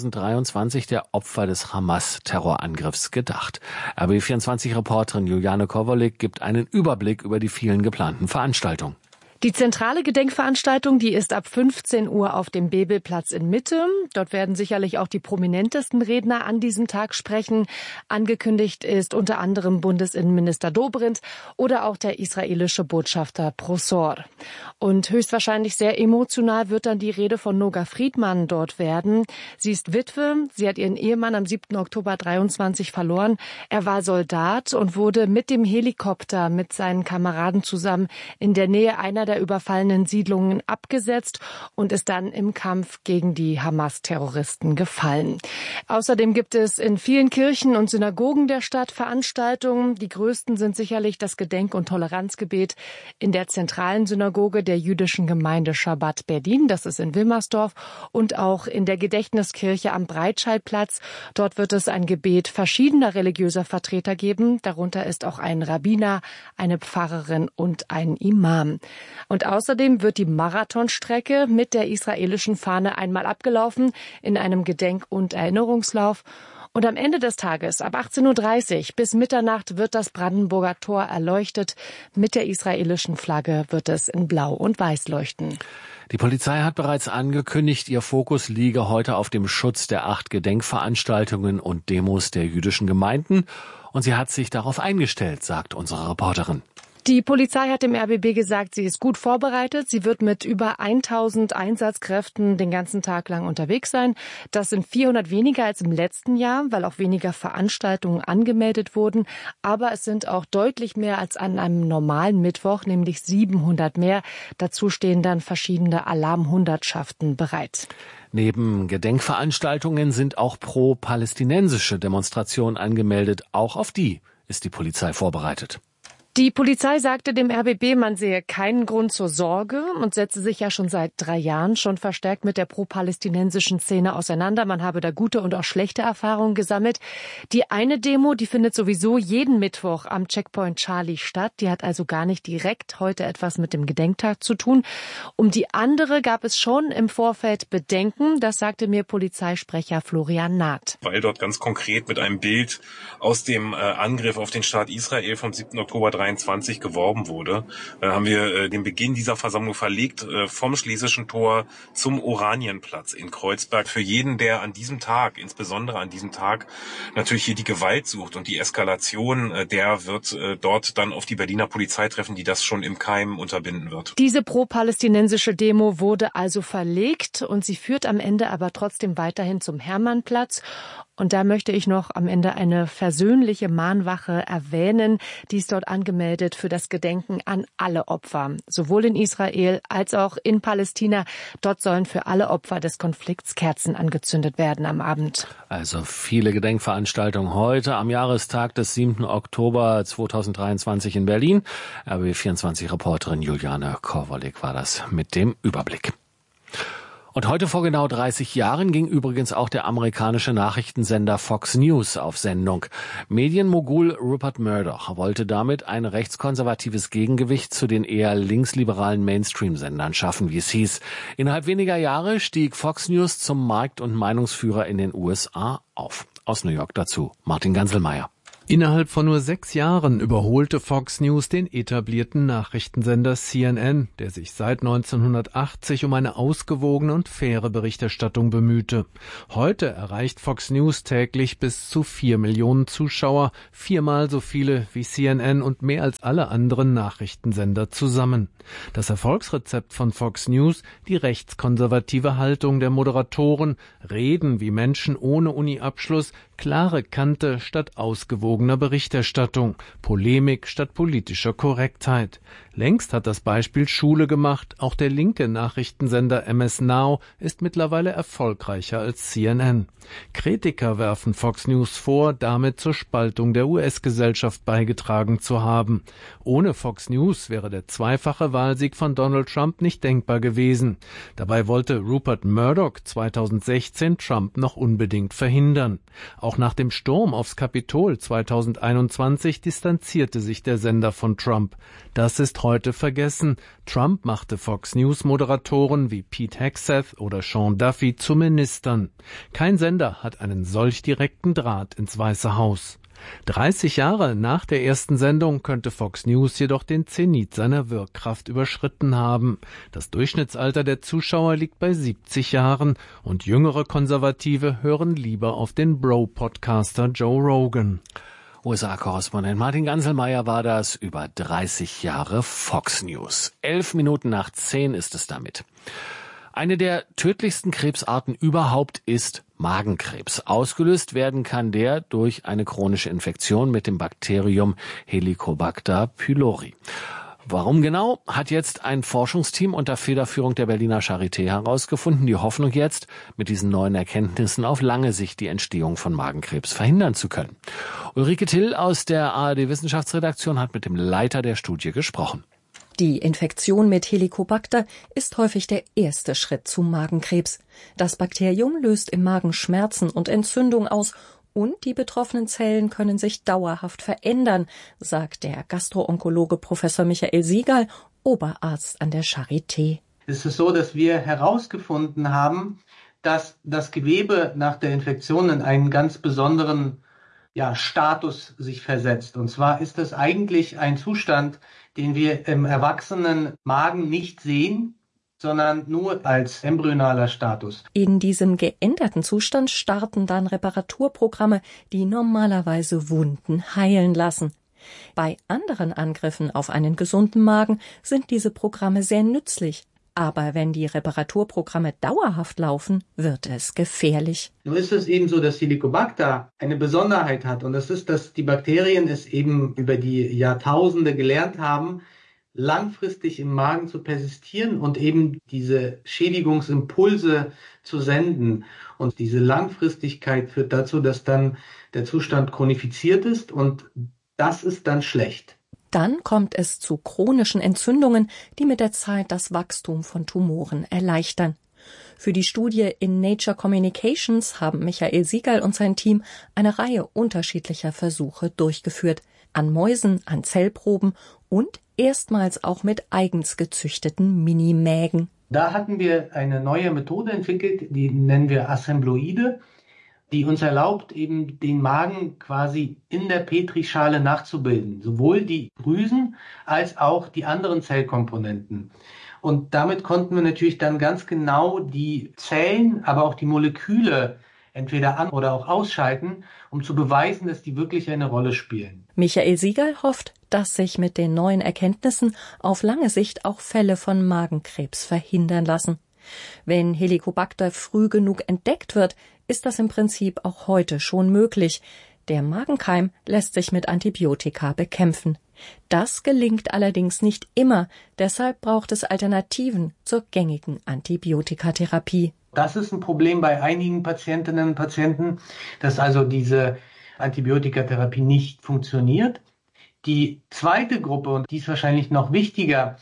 2023, der Opfer des Hamas-Terrorangriffs gedacht. RB24-Reporterin Juliane Kowalik gibt einen Überblick über die vielen geplanten Veranstaltungen. Die zentrale Gedenkveranstaltung, die ist ab 15 Uhr auf dem Bebelplatz in Mitte. Dort werden sicherlich auch die prominentesten Redner an diesem Tag sprechen. Angekündigt ist unter anderem Bundesinnenminister Dobrindt oder auch der israelische Botschafter Prosor. Und höchstwahrscheinlich sehr emotional wird dann die Rede von Noga Friedmann dort werden. Sie ist Witwe. Sie hat ihren Ehemann am 7. Oktober 23 verloren. Er war Soldat und wurde mit dem Helikopter mit seinen Kameraden zusammen in der Nähe einer der überfallenen Siedlungen abgesetzt und ist dann im Kampf gegen die Hamas-Terroristen gefallen. Außerdem gibt es in vielen Kirchen und Synagogen der Stadt Veranstaltungen. Die größten sind sicherlich das Gedenk- und Toleranzgebet in der zentralen Synagoge der jüdischen Gemeinde Schabbat Berlin, das ist in Wilmersdorf, und auch in der Gedächtniskirche am Breitscheidplatz. Dort wird es ein Gebet verschiedener religiöser Vertreter geben. Darunter ist auch ein Rabbiner, eine Pfarrerin und ein Imam. Und außerdem wird die Marathonstrecke mit der israelischen Fahne einmal abgelaufen in einem Gedenk- und Erinnerungslauf. Und am Ende des Tages, ab 18:30 Uhr bis Mitternacht, wird das Brandenburger Tor erleuchtet. Mit der israelischen Flagge wird es in Blau und Weiß leuchten. Die Polizei hat bereits angekündigt, ihr Fokus liege heute auf dem Schutz der 8 Gedenkveranstaltungen und Demos der jüdischen Gemeinden. Und sie hat sich darauf eingestellt, sagt unsere Reporterin. Die Polizei hat dem RBB gesagt, sie ist gut vorbereitet. Sie wird mit über 1000 Einsatzkräften den ganzen Tag lang unterwegs sein. Das sind 400 weniger als im letzten Jahr, weil auch weniger Veranstaltungen angemeldet wurden. Aber es sind auch deutlich mehr als an einem normalen Mittwoch, nämlich 700 mehr. Dazu stehen dann verschiedene Alarmhundertschaften bereit. Neben Gedenkveranstaltungen sind auch pro-palästinensische Demonstrationen angemeldet. Auch auf die ist die Polizei vorbereitet. Die Polizei sagte dem RBB, man sehe keinen Grund zur Sorge und setze sich ja schon seit 3 Jahren schon verstärkt mit der pro-palästinensischen Szene auseinander. Man habe da gute und auch schlechte Erfahrungen gesammelt. Die eine Demo, die findet sowieso jeden Mittwoch am Checkpoint Charlie statt. Die hat also gar nicht direkt heute etwas mit dem Gedenktag zu tun. Um die andere gab es schon im Vorfeld Bedenken. Das sagte mir Polizeisprecher Florian Naht. Weil dort ganz konkret mit einem Bild aus dem Angriff auf den Staat Israel vom 7. Oktober 23 geworben wurde, haben wir den Beginn dieser Versammlung verlegt vom Schlesischen Tor zum Oranienplatz in Kreuzberg. Für jeden, der an diesem Tag, insbesondere an diesem Tag, natürlich hier die Gewalt sucht und die Eskalation, der wird dort dann auf die Berliner Polizei treffen, die das schon im Keim unterbinden wird. Diese pro-palästinensische Demo wurde also verlegt und sie führt am Ende aber trotzdem weiterhin zum Hermannplatz. Und da möchte ich noch am Ende eine versöhnliche Mahnwache erwähnen. Die ist dort angemeldet für das Gedenken an alle Opfer, sowohl in Israel als auch in Palästina. Dort sollen für alle Opfer des Konflikts Kerzen angezündet werden am Abend. Also viele Gedenkveranstaltungen heute am Jahrestag des 7. Oktober 2023 in Berlin. RBB24-Reporterin Juliane Kowalik war das mit dem Überblick. Und heute vor genau 30 Jahren ging übrigens auch der amerikanische Nachrichtensender Fox News auf Sendung. Medienmogul Rupert Murdoch wollte damit ein rechtskonservatives Gegengewicht zu den eher linksliberalen Mainstream-Sendern schaffen, wie es hieß. Innerhalb weniger Jahre stieg Fox News zum Markt- und Meinungsführer in den USA auf. Aus New York dazu Martin Ganselmeier. Innerhalb von nur 6 Jahren überholte Fox News den etablierten Nachrichtensender CNN, der sich seit 1980 um eine ausgewogene und faire Berichterstattung bemühte. Heute erreicht Fox News täglich bis zu 4 Millionen Zuschauer, 4-mal so viele wie CNN und mehr als alle anderen Nachrichtensender zusammen. Das Erfolgsrezept von Fox News, die rechtskonservative Haltung der Moderatoren, Reden wie Menschen ohne Uni-Abschluss, klare Kante statt ausgewogener Berichterstattung, Polemik statt politischer Korrektheit. Längst hat das Beispiel Schule gemacht, auch der linke Nachrichtensender MS Now ist mittlerweile erfolgreicher als CNN. Kritiker werfen Fox News vor, damit zur Spaltung der US-Gesellschaft beigetragen zu haben. Ohne Fox News wäre der zweifache Wahlsieg von Donald Trump nicht denkbar gewesen. Dabei wollte Rupert Murdoch 2016 Trump noch unbedingt verhindern. Auch nach dem Sturm aufs Kapitol 2021 distanzierte sich der Sender von Trump. Das ist heute vergessen. Trump machte Fox News-Moderatoren wie Pete Hegseth oder Sean Duffy zu Ministern. Kein Sender hat einen solch direkten Draht ins Weiße Haus. 30 Jahre nach der ersten Sendung könnte Fox News jedoch den Zenit seiner Wirkkraft überschritten haben. Das Durchschnittsalter der Zuschauer liegt bei 70 Jahren und jüngere Konservative hören lieber auf den Bro-Podcaster Joe Rogan. USA-Korrespondent Martin Ganselmeier war das über 30 Jahre Fox News. 11:11 ist es damit. Eine der tödlichsten Krebsarten überhaupt ist Magenkrebs. Ausgelöst werden kann der durch eine chronische Infektion mit dem Bakterium Helicobacter pylori. Warum genau, hat jetzt ein Forschungsteam unter Federführung der Berliner Charité herausgefunden. Die Hoffnung jetzt, mit diesen neuen Erkenntnissen auf lange Sicht die Entstehung von Magenkrebs verhindern zu können. Ulrike Till aus der ARD-Wissenschaftsredaktion hat mit dem Leiter der Studie gesprochen. Die Infektion mit Helicobacter ist häufig der erste Schritt zum Magenkrebs. Das Bakterium löst im Magen Schmerzen und Entzündung aus und die betroffenen Zellen können sich dauerhaft verändern, sagt der Gastro-Onkologe Professor Michael Siegal, Oberarzt an der Charité. Es ist so, dass wir herausgefunden haben, dass das Gewebe nach der Infektion in einen ganz besonderen Status sich versetzt. Und zwar ist das eigentlich ein Zustand, den wir im erwachsenen Magen nicht sehen, sondern nur als embryonaler Status. In diesem geänderten Zustand starten dann Reparaturprogramme, die normalerweise Wunden heilen lassen. Bei anderen Angriffen auf einen gesunden Magen sind diese Programme sehr nützlich. Aber wenn die Reparaturprogramme dauerhaft laufen, wird es gefährlich. Nun ist es eben so, dass Helicobacter eine Besonderheit hat. Und das ist, dass die Bakterien es eben über die Jahrtausende gelernt haben, langfristig im Magen zu persistieren und eben diese Schädigungsimpulse zu senden. Und diese Langfristigkeit führt dazu, dass dann der Zustand chronifiziert ist und das ist dann schlecht. Dann kommt es zu chronischen Entzündungen, die mit der Zeit das Wachstum von Tumoren erleichtern. Für die Studie in Nature Communications haben Michael Siegal und sein Team eine Reihe unterschiedlicher Versuche durchgeführt. An Mäusen, an Zellproben und erstmals auch mit eigens gezüchteten Minimägen. Da hatten wir eine neue Methode entwickelt, die nennen wir Assembloide, die uns erlaubt, eben den Magen quasi in der Petrischale nachzubilden. Sowohl die Drüsen als auch die anderen Zellkomponenten. Und damit konnten wir natürlich dann ganz genau die Zellen, aber auch die Moleküle entweder an- oder auch ausschalten, um zu beweisen, dass die wirklich eine Rolle spielen. Michael Siegal hofft, dass sich mit den neuen Erkenntnissen auf lange Sicht auch Fälle von Magenkrebs verhindern lassen. Wenn Helicobacter früh genug entdeckt wird, ist das im Prinzip auch heute schon möglich. Der Magenkeim lässt sich mit Antibiotika bekämpfen. Das gelingt allerdings nicht immer, deshalb braucht es Alternativen zur gängigen Antibiotikatherapie. Das ist ein Problem bei einigen Patientinnen und Patienten, dass also diese Antibiotikatherapie nicht funktioniert. Die zweite Gruppe, und die ist wahrscheinlich noch wichtiger,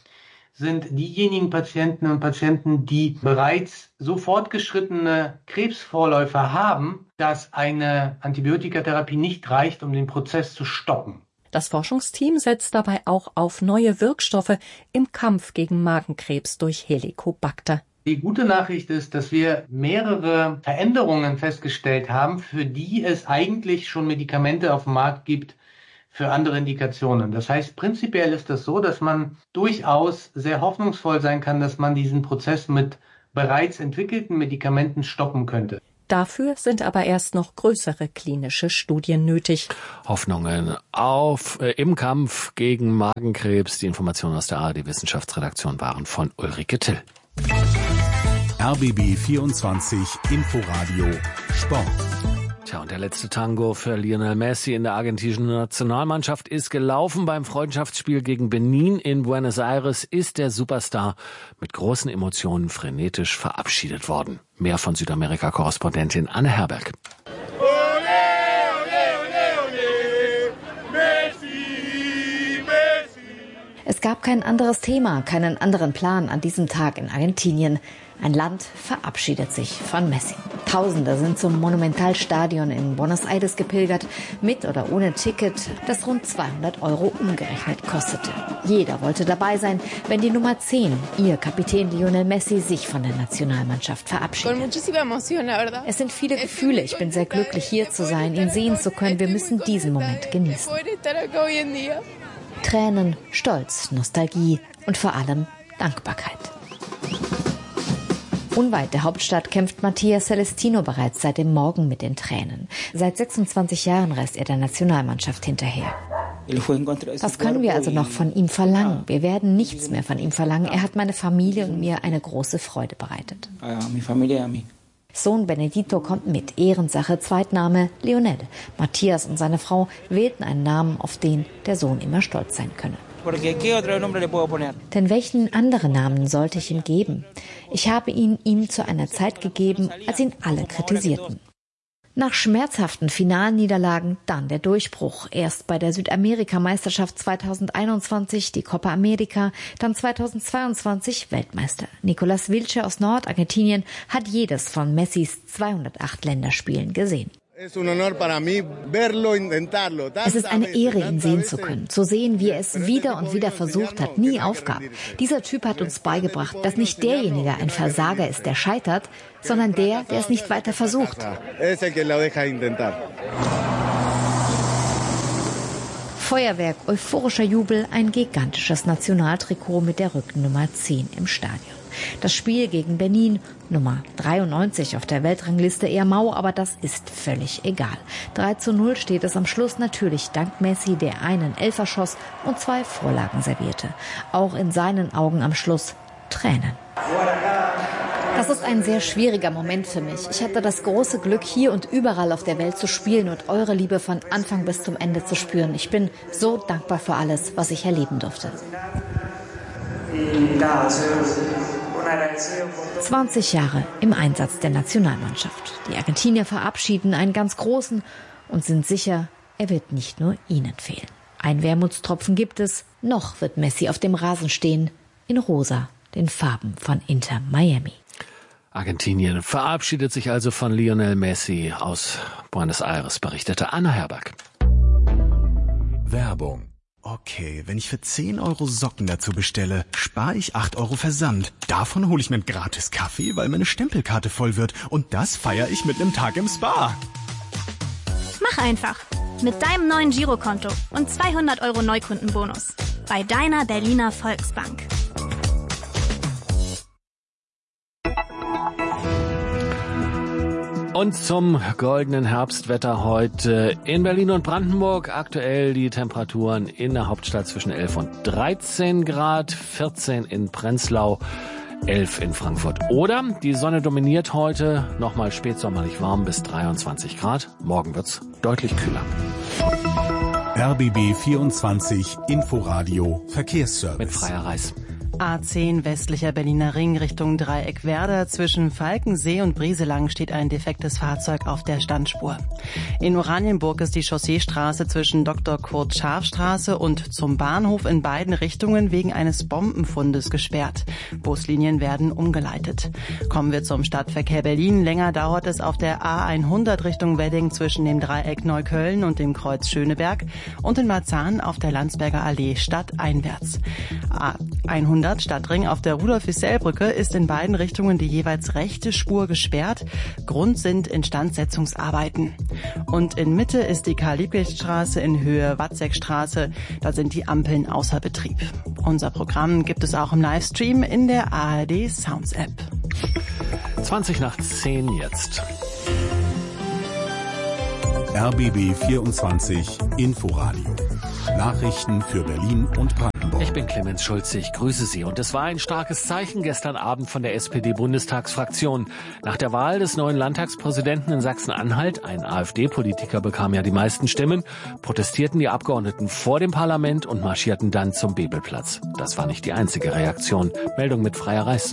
sind diejenigen Patientinnen und Patienten, die bereits so fortgeschrittene Krebsvorläufe haben, dass eine Antibiotikatherapie nicht reicht, um den Prozess zu stoppen. Das Forschungsteam setzt dabei auch auf neue Wirkstoffe im Kampf gegen Magenkrebs durch Helicobacter. Die gute Nachricht ist, dass wir mehrere Veränderungen festgestellt haben, für die es eigentlich schon Medikamente auf dem Markt gibt für andere Indikationen. Das heißt, prinzipiell ist es so, dass man durchaus sehr hoffnungsvoll sein kann, dass man diesen Prozess mit bereits entwickelten Medikamenten stoppen könnte. Dafür sind aber erst noch größere klinische Studien nötig. Hoffnungen im Kampf gegen Magenkrebs. Die Informationen aus der ARD-Wissenschaftsredaktion waren von Ulrike Till. RBB 24 Inforadio Sport. Tja, und der letzte Tango für Lionel Messi in der argentinischen Nationalmannschaft ist gelaufen. Beim Freundschaftsspiel gegen Benin in Buenos Aires ist der Superstar mit großen Emotionen frenetisch verabschiedet worden. Mehr von Südamerika-Korrespondentin Anne Herberg. Es gab kein anderes Thema, keinen anderen Plan an diesem Tag in Argentinien. Ein Land verabschiedet sich von Messi. Tausende sind zum Monumentalstadion in Buenos Aires gepilgert, mit oder ohne Ticket, das rund 200 € umgerechnet kostete. Jeder wollte dabei sein, wenn die Nummer 10, ihr Kapitän Lionel Messi, sich von der Nationalmannschaft verabschiedet. Es sind viele Gefühle. Ich bin sehr glücklich, hier zu sein, ihn sehen zu können. Wir müssen diesen Moment genießen. Tränen, Stolz, Nostalgie und vor allem Dankbarkeit. Unweit der Hauptstadt kämpft Mattia Celestino bereits seit dem Morgen mit den Tränen. Seit 26 Jahren reist er der Nationalmannschaft hinterher. Was können wir also noch von ihm verlangen? Wir werden nichts mehr von ihm verlangen. Er hat meine Familie und mir eine große Freude bereitet. Sohn Benedito kommt mit, Ehrensache, Zweitname Lionel. Matthias und seine Frau wählten einen Namen, auf den der Sohn immer stolz sein könne. Denn welchen anderen Namen sollte ich ihm geben? Ich habe ihn ihm zu einer Zeit gegeben, als ihn alle kritisierten. Nach schmerzhaften Finalniederlagen dann der Durchbruch. Erst bei der Südamerikameisterschaft 2021, die Copa America, dann 2022 Weltmeister. Nicolas Wilche aus Nordargentinien hat jedes von Messis 208 Länderspielen gesehen. Es ist eine Ehre, ihn sehen zu können, zu sehen, wie er es wieder und wieder versucht hat, nie aufgab. Dieser Typ hat uns beigebracht, dass nicht derjenige ein Versager ist, der scheitert, sondern der es nicht weiter versucht. Feuerwerk, euphorischer Jubel, ein gigantisches Nationaltrikot mit der Rückennummer 10 im Stadion. Das Spiel gegen Benin, Nummer 93 auf der Weltrangliste, eher mau, aber das ist völlig egal. 3:0 steht es am Schluss, natürlich dank Messi, der einen Elfer schoss und 2 Vorlagen servierte. Auch in seinen Augen am Schluss Tränen. Das ist ein sehr schwieriger Moment für mich. Ich hatte das große Glück, hier und überall auf der Welt zu spielen und eure Liebe von Anfang bis zum Ende zu spüren. Ich bin so dankbar für alles, was ich erleben durfte. 20 Jahre im Einsatz der Nationalmannschaft. Die Argentinier verabschieden einen ganz großen und sind sicher, er wird nicht nur ihnen fehlen. Ein Wermutstropfen gibt es. Noch wird Messi auf dem Rasen stehen, in rosa, den Farben von Inter Miami. Argentinien verabschiedet sich also von Lionel Messi. Aus Buenos Aires berichtete Anna Herberg. Werbung. Okay, wenn ich für 10 € Socken dazu bestelle, spare ich 8 € Versand. Davon hole ich mir einen gratis Kaffee, weil meine Stempelkarte voll wird. Und das feiere ich mit einem Tag im Spa. Mach einfach. Mit deinem neuen Girokonto und 200 € Neukundenbonus. Bei deiner Berliner Volksbank. Und zum goldenen Herbstwetter heute in Berlin und Brandenburg. Aktuell die Temperaturen in der Hauptstadt zwischen 11 und 13 Grad, 14 in Prenzlau, 11 in Frankfurt. Oder die Sonne dominiert heute, nochmal spätsommerlich warm bis 23 Grad. Morgen wird's deutlich kühler. RBB 24 Inforadio Verkehrsservice. Mit Freier Reis. A10 westlicher Berliner Ring Richtung Dreieckwerder. Zwischen Falkensee und Brieselang steht ein defektes Fahrzeug auf der Standspur. In Oranienburg ist die Chausseestraße zwischen Dr. Kurt-Scharf-Straße und zum Bahnhof in beiden Richtungen wegen eines Bombenfundes gesperrt. Buslinien werden umgeleitet. Kommen wir zum Stadtverkehr Berlin. Länger dauert es auf der A100 Richtung Wedding zwischen dem Dreieck Neukölln und dem Kreuz Schöneberg und in Marzahn auf der Landsberger Allee stadteinwärts. A100 Stadtring auf der Rudolf-Wissell-Brücke ist in beiden Richtungen die jeweils rechte Spur gesperrt. Grund sind Instandsetzungsarbeiten. Und in Mitte ist die Karl-Liebknecht-Straße in Höhe Watzekstraße. Da sind die Ampeln außer Betrieb. Unser Programm gibt es auch im Livestream in der ARD Sounds App. 20:10 jetzt. RBB 24 Inforadio. Nachrichten für Berlin und Brandenburg. Ich bin Clemens Schulze, ich grüße Sie. Und es war ein starkes Zeichen gestern Abend von der SPD-Bundestagsfraktion. Nach der Wahl des neuen Landtagspräsidenten in Sachsen-Anhalt, ein AfD-Politiker bekam ja die meisten Stimmen, protestierten die Abgeordneten vor dem Parlament und marschierten dann zum Bebelplatz. Das war nicht die einzige Reaktion. Meldung mit Freier Reis.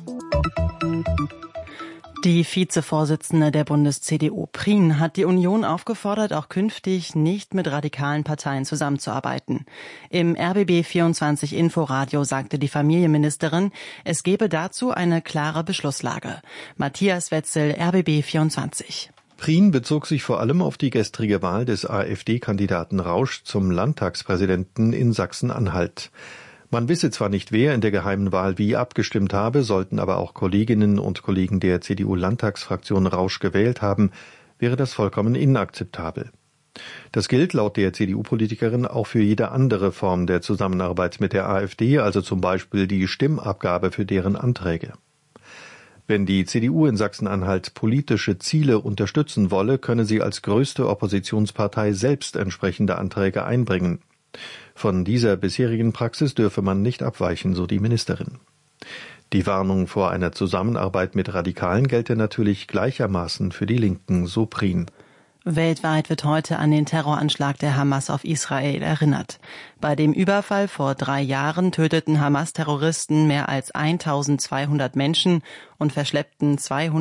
Die Vizevorsitzende der Bundes-CDU, Prien, hat die Union aufgefordert, auch künftig nicht mit radikalen Parteien zusammenzuarbeiten. Im RBB 24 Inforadio sagte die Familienministerin, es gebe dazu eine klare Beschlusslage. Matthias Wetzel, RBB 24. Prien bezog sich vor allem auf die gestrige Wahl des AfD-Kandidaten Rausch zum Landtagspräsidenten in Sachsen-Anhalt. Man wisse zwar nicht, wer in der geheimen Wahl wie abgestimmt habe, sollten aber auch Kolleginnen und Kollegen der CDU-Landtagsfraktion Rausch gewählt haben, wäre das vollkommen inakzeptabel. Das gilt laut der CDU-Politikerin auch für jede andere Form der Zusammenarbeit mit der AfD, also zum Beispiel die Stimmabgabe für deren Anträge. Wenn die CDU in Sachsen-Anhalt politische Ziele unterstützen wolle, könne sie als größte Oppositionspartei selbst entsprechende Anträge einbringen. Von dieser bisherigen Praxis dürfe man nicht abweichen, so die Ministerin. Die Warnung vor einer Zusammenarbeit mit Radikalen gelte natürlich gleichermaßen für die Linken, so Prien. Weltweit wird heute an den Terroranschlag der Hamas auf Israel erinnert. Bei dem Überfall vor 3 Jahren töteten Hamas-Terroristen mehr als 1200 Menschen und verschleppten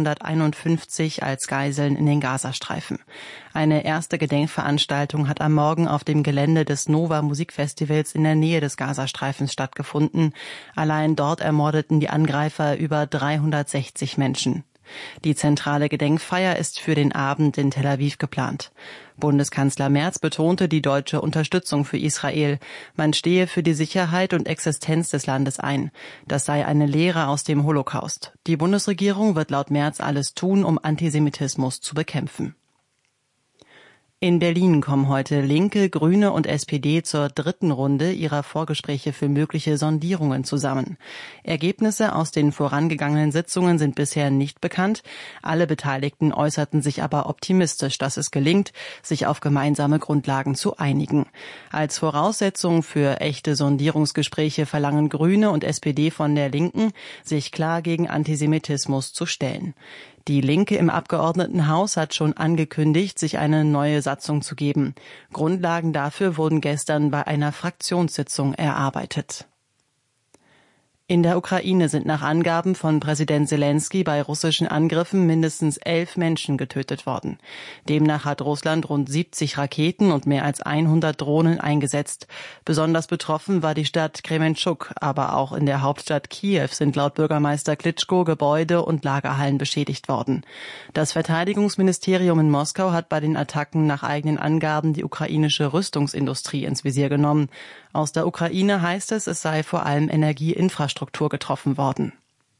251 als Geiseln in den Gazastreifen. Eine erste Gedenkveranstaltung hat am Morgen auf dem Gelände des Nova Musikfestivals in der Nähe des Gazastreifens stattgefunden. Allein dort ermordeten die Angreifer über 360 Menschen. Die zentrale Gedenkfeier ist für den Abend in Tel Aviv geplant. Bundeskanzler Merz betonte die deutsche Unterstützung für Israel. Man stehe für die Sicherheit und Existenz des Landes ein. Das sei eine Lehre aus dem Holocaust. Die Bundesregierung wird laut Merz alles tun, um Antisemitismus zu bekämpfen. In Berlin kommen heute Linke, Grüne und SPD zur 3. Runde ihrer Vorgespräche für mögliche Sondierungen zusammen. Ergebnisse aus den vorangegangenen Sitzungen sind bisher nicht bekannt. Alle Beteiligten äußerten sich aber optimistisch, dass es gelingt, sich auf gemeinsame Grundlagen zu einigen. Als Voraussetzung für echte Sondierungsgespräche verlangen Grüne und SPD von der Linken, sich klar gegen Antisemitismus zu stellen. Die Linke im Abgeordnetenhaus hat schon angekündigt, sich eine neue Satzung zu geben. Grundlagen dafür wurden gestern bei einer Fraktionssitzung erarbeitet. In der Ukraine sind nach Angaben von Präsident Selenskyj bei russischen Angriffen mindestens 11 Menschen getötet worden. Demnach hat Russland rund 70 Raketen und mehr als 100 Drohnen eingesetzt. Besonders betroffen war die Stadt Krementschuk, aber auch in der Hauptstadt Kiew sind laut Bürgermeister Klitschko Gebäude und Lagerhallen beschädigt worden. Das Verteidigungsministerium in Moskau hat bei den Attacken nach eigenen Angaben die ukrainische Rüstungsindustrie ins Visier genommen. Aus der Ukraine heißt es, es sei vor allem Energieinfrastruktur getroffen worden.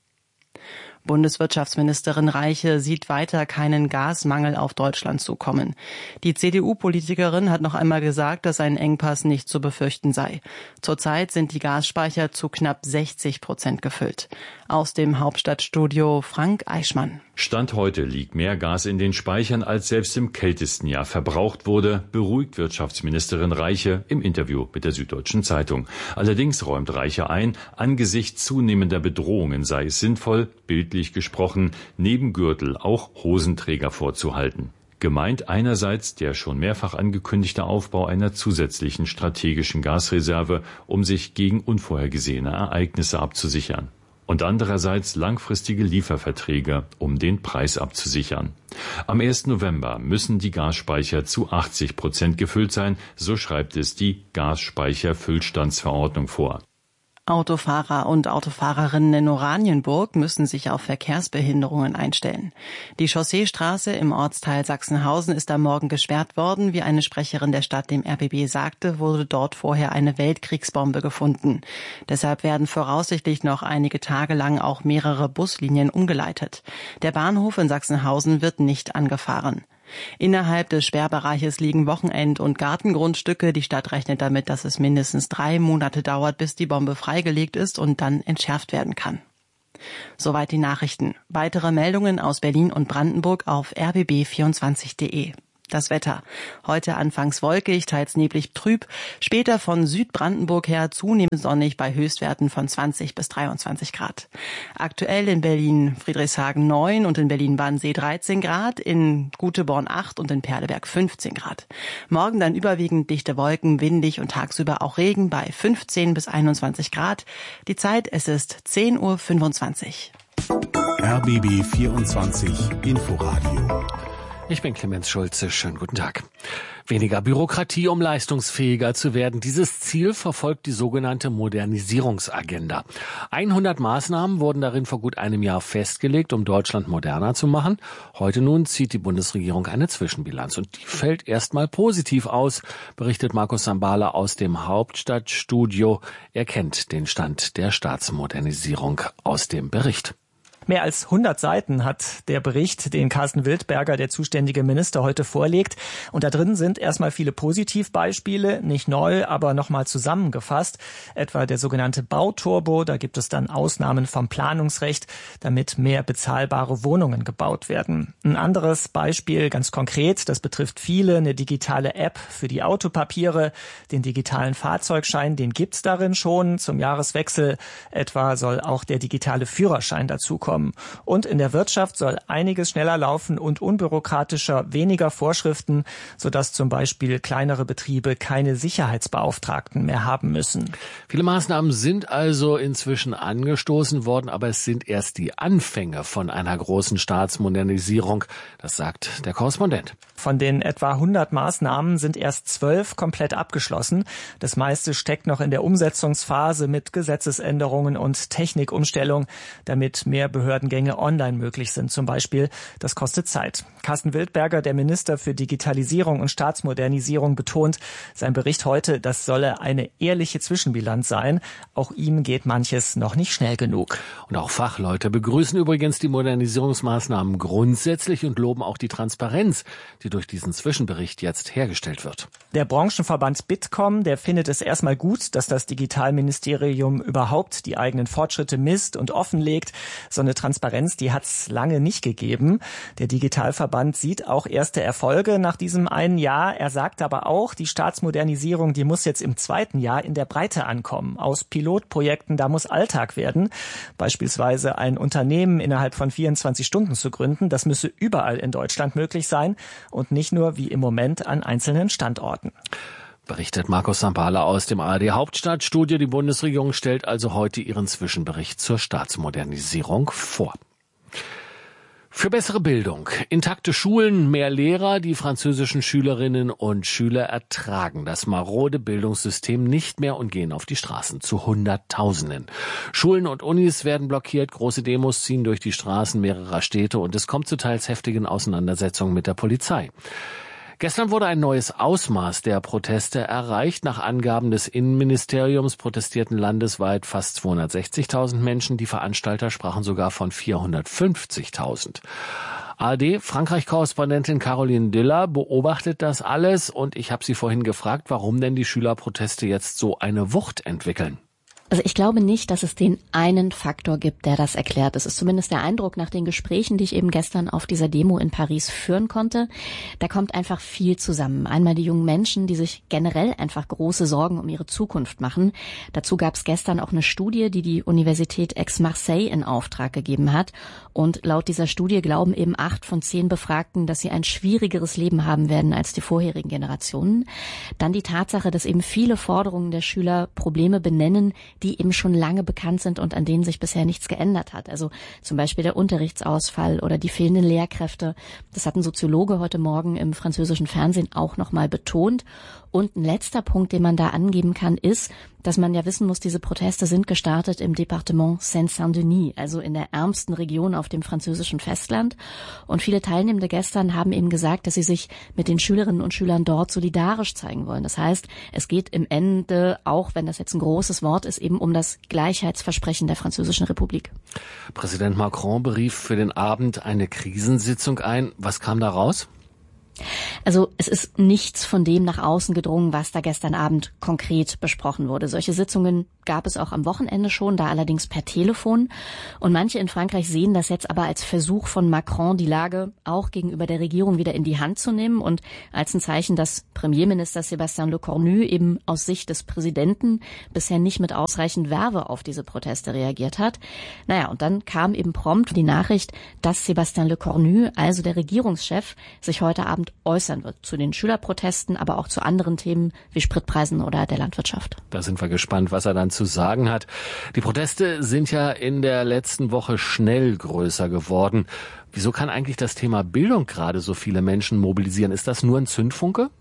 Bundeswirtschaftsministerin Reiche sieht weiter keinen Gasmangel auf Deutschland zukommen. Die CDU-Politikerin hat noch einmal gesagt, dass ein Engpass nicht zu befürchten sei. Zurzeit sind die Gasspeicher zu knapp 60% gefüllt. Aus dem Hauptstadtstudio Frank Eichmann. Stand heute liegt mehr Gas in den Speichern, als selbst im kältesten Jahr verbraucht wurde, beruhigt Wirtschaftsministerin Reiche im Interview mit der Süddeutschen Zeitung. Allerdings räumt Reiche ein, angesichts zunehmender Bedrohungen sei es sinnvoll, bildlich gesprochen, neben Gürtel auch Hosenträger vorzuhalten. Gemeint einerseits der schon mehrfach angekündigte Aufbau einer zusätzlichen strategischen Gasreserve, um sich gegen unvorhergesehene Ereignisse abzusichern. Und andererseits langfristige Lieferverträge, um den Preis abzusichern. Am 1. November müssen die Gasspeicher zu 80% gefüllt sein, so schreibt es die Gasspeicherfüllstandsverordnung vor. Autofahrer und Autofahrerinnen in Oranienburg müssen sich auf Verkehrsbehinderungen einstellen. Die Chausseestraße im Ortsteil Sachsenhausen ist am Morgen gesperrt worden. Wie eine Sprecherin der Stadt dem RBB sagte, wurde dort vorher eine Weltkriegsbombe gefunden. Deshalb werden voraussichtlich noch einige Tage lang auch mehrere Buslinien umgeleitet. Der Bahnhof in Sachsenhausen wird nicht angefahren. Innerhalb des Sperrbereiches liegen Wochenend- und Gartengrundstücke. Die Stadt rechnet damit, dass es mindestens 3 Monate dauert, bis die Bombe freigelegt ist und dann entschärft werden kann. Soweit die Nachrichten. Weitere Meldungen aus Berlin und Brandenburg auf rbb24.de. Das Wetter. Heute anfangs wolkig, teils neblig trüb, später von Südbrandenburg her zunehmend sonnig bei Höchstwerten von 20 bis 23 Grad. Aktuell in Berlin Friedrichshagen 9 und in Berlin-Wannsee 13 Grad, in Guteborn 8 und in Perleberg 15 Grad. Morgen dann überwiegend dichte Wolken, windig und tagsüber auch Regen bei 15 bis 21 Grad. Die Zeit, es ist 10:25 Uhr. RBB 24 Inforadio. Ich bin Clemens Schulze. Schönen guten Tag. Weniger Bürokratie, um leistungsfähiger zu werden. Dieses Ziel verfolgt die sogenannte Modernisierungsagenda. 100 Maßnahmen wurden darin vor gut einem Jahr festgelegt, um Deutschland moderner zu machen. Heute nun zieht die Bundesregierung eine Zwischenbilanz und die fällt erstmal positiv aus, berichtet Markus Sambala aus dem Hauptstadtstudio. Er kennt den Stand der Staatsmodernisierung aus dem Bericht. Mehr als 100 Seiten hat der Bericht, den Carsten Wildberger, der zuständige Minister, heute vorlegt. Und da drin sind erstmal viele Positivbeispiele, nicht neu, aber nochmal zusammengefasst. Etwa der sogenannte Bauturbo, da gibt es dann Ausnahmen vom Planungsrecht, damit mehr bezahlbare Wohnungen gebaut werden. Ein anderes Beispiel, ganz konkret, das betrifft viele, eine digitale App für die Autopapiere, den digitalen Fahrzeugschein, den gibt's darin schon. Zum Jahreswechsel etwa soll auch der digitale Führerschein dazukommen. Und in der Wirtschaft soll einiges schneller laufen und unbürokratischer, weniger Vorschriften, sodass zum Beispiel kleinere Betriebe keine Sicherheitsbeauftragten mehr haben müssen. Viele Maßnahmen sind also inzwischen angestoßen worden, aber es sind erst die Anfänge von einer großen Staatsmodernisierung. Das sagt der Korrespondent. Von den etwa 100 Maßnahmen sind erst 12 komplett abgeschlossen. Das meiste steckt noch in der Umsetzungsphase mit Gesetzesänderungen und Technikumstellung, damit mehr Behördengänge online möglich sind zum Beispiel. Das kostet Zeit. Carsten Wildberger, der Minister für Digitalisierung und Staatsmodernisierung, betont, sein Bericht heute, das solle eine ehrliche Zwischenbilanz sein. Auch ihm geht manches noch nicht schnell genug. Und auch Fachleute begrüßen übrigens die Modernisierungsmaßnahmen grundsätzlich und loben auch die Transparenz, die durch diesen Zwischenbericht jetzt hergestellt wird. Der Branchenverband Bitkom, der findet es erstmal gut, dass das Digitalministerium überhaupt die eigenen Fortschritte misst und offenlegt. So eine Transparenz, die hat es lange nicht gegeben. Der Digitalverband sieht auch erste Erfolge nach diesem einen Jahr. Er sagt aber auch, die Staatsmodernisierung, die muss jetzt im zweiten Jahr in der Breite ankommen. Aus Pilotprojekten, da muss Alltag werden. Beispielsweise ein Unternehmen innerhalb von 24 Stunden zu gründen, das müsse überall in Deutschland möglich sein und nicht nur wie im Moment an einzelnen Standorten. Berichtet Markus Sambala aus dem ARD Hauptstadtstudio. Die Bundesregierung stellt also heute ihren Zwischenbericht zur Staatsmodernisierung vor. Für bessere Bildung, intakte Schulen, mehr Lehrer, die französischen Schülerinnen und Schüler ertragen das marode Bildungssystem nicht mehr und gehen auf die Straßen zu Hunderttausenden. Schulen und Unis werden blockiert, große Demos ziehen durch die Straßen mehrerer Städte und es kommt zu teils heftigen Auseinandersetzungen mit der Polizei. Gestern wurde ein neues Ausmaß der Proteste erreicht. Nach Angaben des Innenministeriums protestierten landesweit fast 260.000 Menschen. Die Veranstalter sprachen sogar von 450.000. ARD-Frankreich-Korrespondentin Caroline Diller beobachtet das alles und ich habe sie vorhin gefragt, warum denn die Schülerproteste jetzt so eine Wucht entwickeln. Also ich glaube nicht, dass es den einen Faktor gibt, der das erklärt. Das ist zumindest der Eindruck nach den Gesprächen, die ich eben gestern auf dieser Demo in Paris führen konnte. Da kommt einfach viel zusammen. Einmal die jungen Menschen, die sich generell einfach große Sorgen um ihre Zukunft machen. Dazu gab es gestern auch eine Studie, die die Universität Aix-Marseille in Auftrag gegeben hat. Und laut dieser Studie glauben eben 8 von 10 Befragten, dass sie ein schwierigeres Leben haben werden als die vorherigen Generationen. Dann die Tatsache, dass eben viele Forderungen der Schüler Probleme benennen, die eben schon lange bekannt sind und an denen sich bisher nichts geändert hat. Also zum Beispiel der Unterrichtsausfall oder die fehlenden Lehrkräfte. Das hat ein Soziologe heute Morgen im französischen Fernsehen auch nochmal betont. Und ein letzter Punkt, den man da angeben kann, ist, dass man ja wissen muss, diese Proteste sind gestartet im Departement Seine-Saint-Denis, also in der ärmsten Region auf dem französischen Festland. Und viele Teilnehmende gestern haben eben gesagt, dass sie sich mit den Schülerinnen und Schülern dort solidarisch zeigen wollen. Das heißt, es geht im Ende, auch wenn das jetzt ein großes Wort ist, eben um das Gleichheitsversprechen der Französischen Republik. Präsident Macron berief für den Abend eine Krisensitzung ein. Was kam da raus? Also es ist nichts von dem nach außen gedrungen, was da gestern Abend konkret besprochen wurde. Solche Sitzungen gab es auch am Wochenende schon, da allerdings per Telefon. Und manche in Frankreich sehen das jetzt aber als Versuch von Macron, die Lage auch gegenüber der Regierung wieder in die Hand zu nehmen und als ein Zeichen, dass Premierminister Sébastien Lecornu eben aus Sicht des Präsidenten bisher nicht mit ausreichend Verve auf diese Proteste reagiert hat. Naja, und dann kam eben prompt die Nachricht, dass Sébastien Lecornu, also der Regierungschef, sich heute Abend äußern wird zu den Schülerprotesten, aber auch zu anderen Themen wie Spritpreisen oder der Landwirtschaft. Da sind wir gespannt, was er dann zu sagen hat. Die Proteste sind ja in der letzten Woche schnell größer geworden. Wieso kann eigentlich das Thema Bildung gerade so viele Menschen mobilisieren? Ist das nur ein Zündfunke?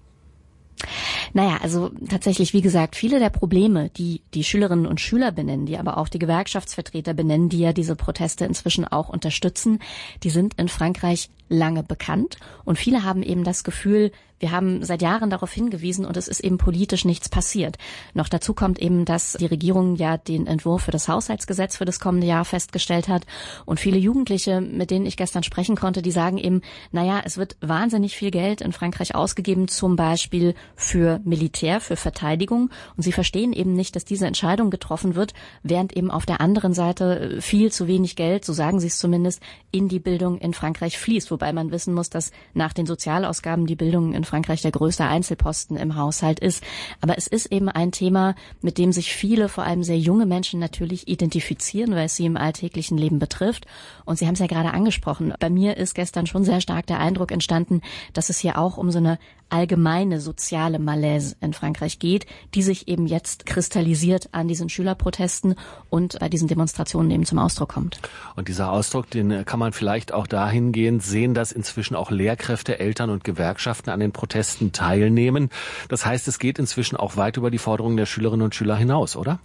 Naja, also tatsächlich, wie gesagt, viele der Probleme, die die Schülerinnen und Schüler benennen, die aber auch die Gewerkschaftsvertreter benennen, die ja diese Proteste inzwischen auch unterstützen, die sind in Frankreich lange bekannt. Und viele haben eben das Gefühl, wir haben seit Jahren darauf hingewiesen und es ist eben politisch nichts passiert. Noch dazu kommt eben, dass die Regierung ja den Entwurf für das Haushaltsgesetz für das kommende Jahr festgestellt hat. Und viele Jugendliche, mit denen ich gestern sprechen konnte, die sagen eben, naja, es wird wahnsinnig viel Geld in Frankreich ausgegeben, zum Beispiel für Militär, für Verteidigung. Und sie verstehen eben nicht, dass diese Entscheidung getroffen wird, während eben auf der anderen Seite viel zu wenig Geld, so sagen sie es zumindest, in die Bildung in Frankreich fließt. Wobei man wissen muss, dass nach den Sozialausgaben die Bildung in Frankreich der größte Einzelposten im Haushalt ist. Aber es ist eben ein Thema, mit dem sich viele, vor allem sehr junge Menschen natürlich identifizieren, weil es sie im alltäglichen Leben betrifft. Und Sie haben es ja gerade angesprochen. Bei mir ist gestern schon sehr stark der Eindruck entstanden, dass es hier auch um so eine allgemeine soziale Malaise in Frankreich geht, die sich eben jetzt kristallisiert an diesen Schülerprotesten und bei diesen Demonstrationen eben zum Ausdruck kommt. Und dieser Ausdruck, den kann man vielleicht auch dahingehend sehen, dass inzwischen auch Lehrkräfte, Eltern und Gewerkschaften an den Protesten teilnehmen. Das heißt, es geht inzwischen auch weit über die Forderungen der Schülerinnen und Schüler hinaus, oder?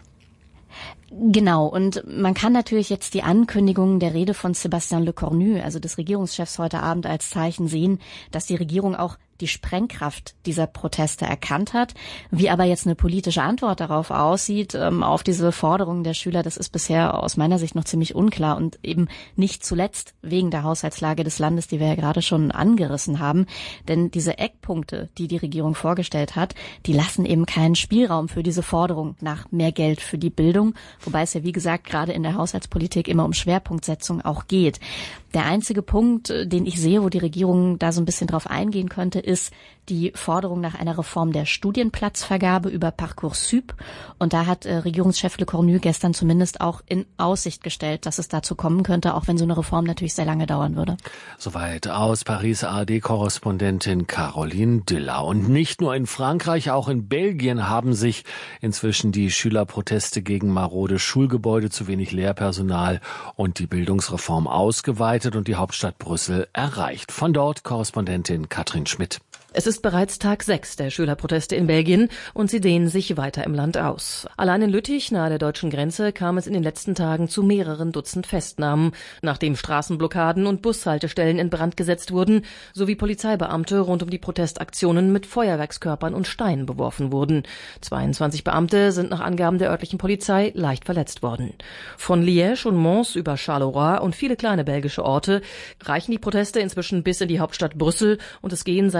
Genau, und man kann natürlich jetzt die Ankündigung der Rede von Sébastien Lecornu, also des Regierungschefs heute Abend, als Zeichen sehen, dass die Regierung auch die Sprengkraft dieser Proteste erkannt hat. Wie aber jetzt eine politische Antwort darauf aussieht, auf diese Forderungen der Schüler, das ist bisher aus meiner Sicht noch ziemlich unklar und eben nicht zuletzt wegen der Haushaltslage des Landes, die wir ja gerade schon angerissen haben. Denn diese Eckpunkte, die die Regierung vorgestellt hat, die lassen eben keinen Spielraum für diese Forderung nach mehr Geld für die Bildung, wobei es ja, wie gesagt, gerade in der Haushaltspolitik immer um Schwerpunktsetzung auch geht. Der einzige Punkt, den ich sehe, wo die Regierung da so ein bisschen drauf eingehen könnte, ist die Forderung nach einer Reform der Studienplatzvergabe über Parcoursup. Und da hat Regierungschef Lecornu gestern zumindest auch in Aussicht gestellt, dass es dazu kommen könnte, auch wenn so eine Reform natürlich sehr lange dauern würde. Soweit aus Paris ARD-Korrespondentin Caroline Diller. Und nicht nur in Frankreich, auch in Belgien haben sich inzwischen die Schülerproteste gegen marode Schulgebäude, zu wenig Lehrpersonal und die Bildungsreform ausgeweitet und die Hauptstadt Brüssel erreicht. Von dort Korrespondentin Katrin Schmidt. Es ist bereits Tag 6 der Schülerproteste in Belgien und sie dehnen sich weiter im Land aus. Allein in Lüttich, nahe der deutschen Grenze, kam es in den letzten Tagen zu mehreren Dutzend Festnahmen, nachdem Straßenblockaden und Bushaltestellen in Brand gesetzt wurden, sowie Polizeibeamte rund um die Protestaktionen mit Feuerwerkskörpern und Steinen beworfen wurden. 22 Beamte sind nach Angaben der örtlichen Polizei leicht verletzt worden. Von Liège und Mons über Charleroi und viele kleine belgische Orte reichen die Proteste inzwischen bis in die Hauptstadt Brüssel und es gehen seit vergangenen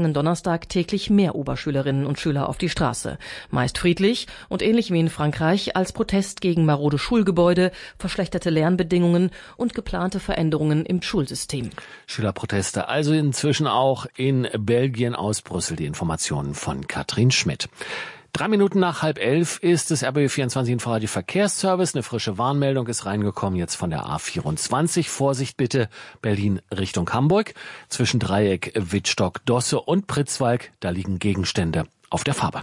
vergangenen Donnerstag täglich mehr Oberschülerinnen und Schüler auf die Straße. Meist friedlich und ähnlich wie in Frankreich als Protest gegen marode Schulgebäude, verschlechterte Lernbedingungen und geplante Veränderungen im Schulsystem. Schülerproteste also inzwischen auch in Belgien. Aus Brüssel die Informationen von Katrin Schmidt. 3 Minuten nach 10:30 ist es RBB24 Inforadio Verkehrsservice. Eine frische Warnmeldung ist reingekommen, jetzt von der A24. Vorsicht bitte, Berlin Richtung Hamburg. Zwischen Dreieck Wittstock, Dosse und Pritzwalk, da liegen Gegenstände auf der Fahrbahn.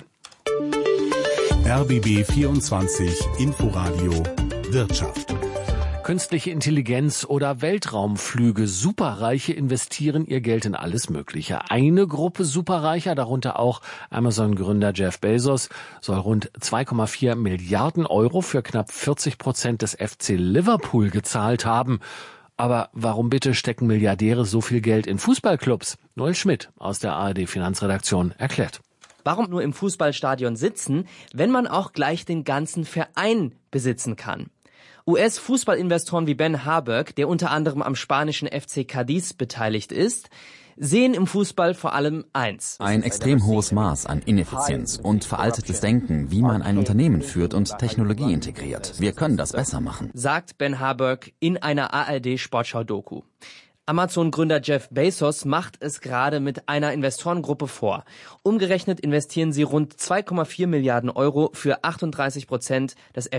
RBB24 Inforadio Wirtschaft. Künstliche Intelligenz oder Weltraumflüge. Superreiche investieren ihr Geld in alles Mögliche. Eine Gruppe Superreicher, darunter auch Amazon-Gründer Jeff Bezos, soll rund 2,4 Milliarden Euro für knapp 40% des FC Liverpool gezahlt haben. Aber warum bitte stecken Milliardäre so viel Geld in Fußballclubs? Noel Schmidt aus der ARD-Finanzredaktion erklärt. Warum nur im Fußballstadion sitzen, wenn man auch gleich den ganzen Verein besitzen kann? US-Fußballinvestoren wie Ben Harburg, der unter anderem am spanischen FC Cadiz beteiligt ist, sehen im Fußball vor allem eins: ein extrem hohes Maß an Ineffizienz und veraltetes Denken, wie man ein Unternehmen führt und Technologie integriert. Wir können das besser machen, sagt Ben Harburg in einer ARD-Sportschau-Doku. Amazon-Gründer Jeff Bezos macht es gerade mit einer Investorengruppe vor. Umgerechnet investieren sie rund 2,4 Milliarden Euro für 38% des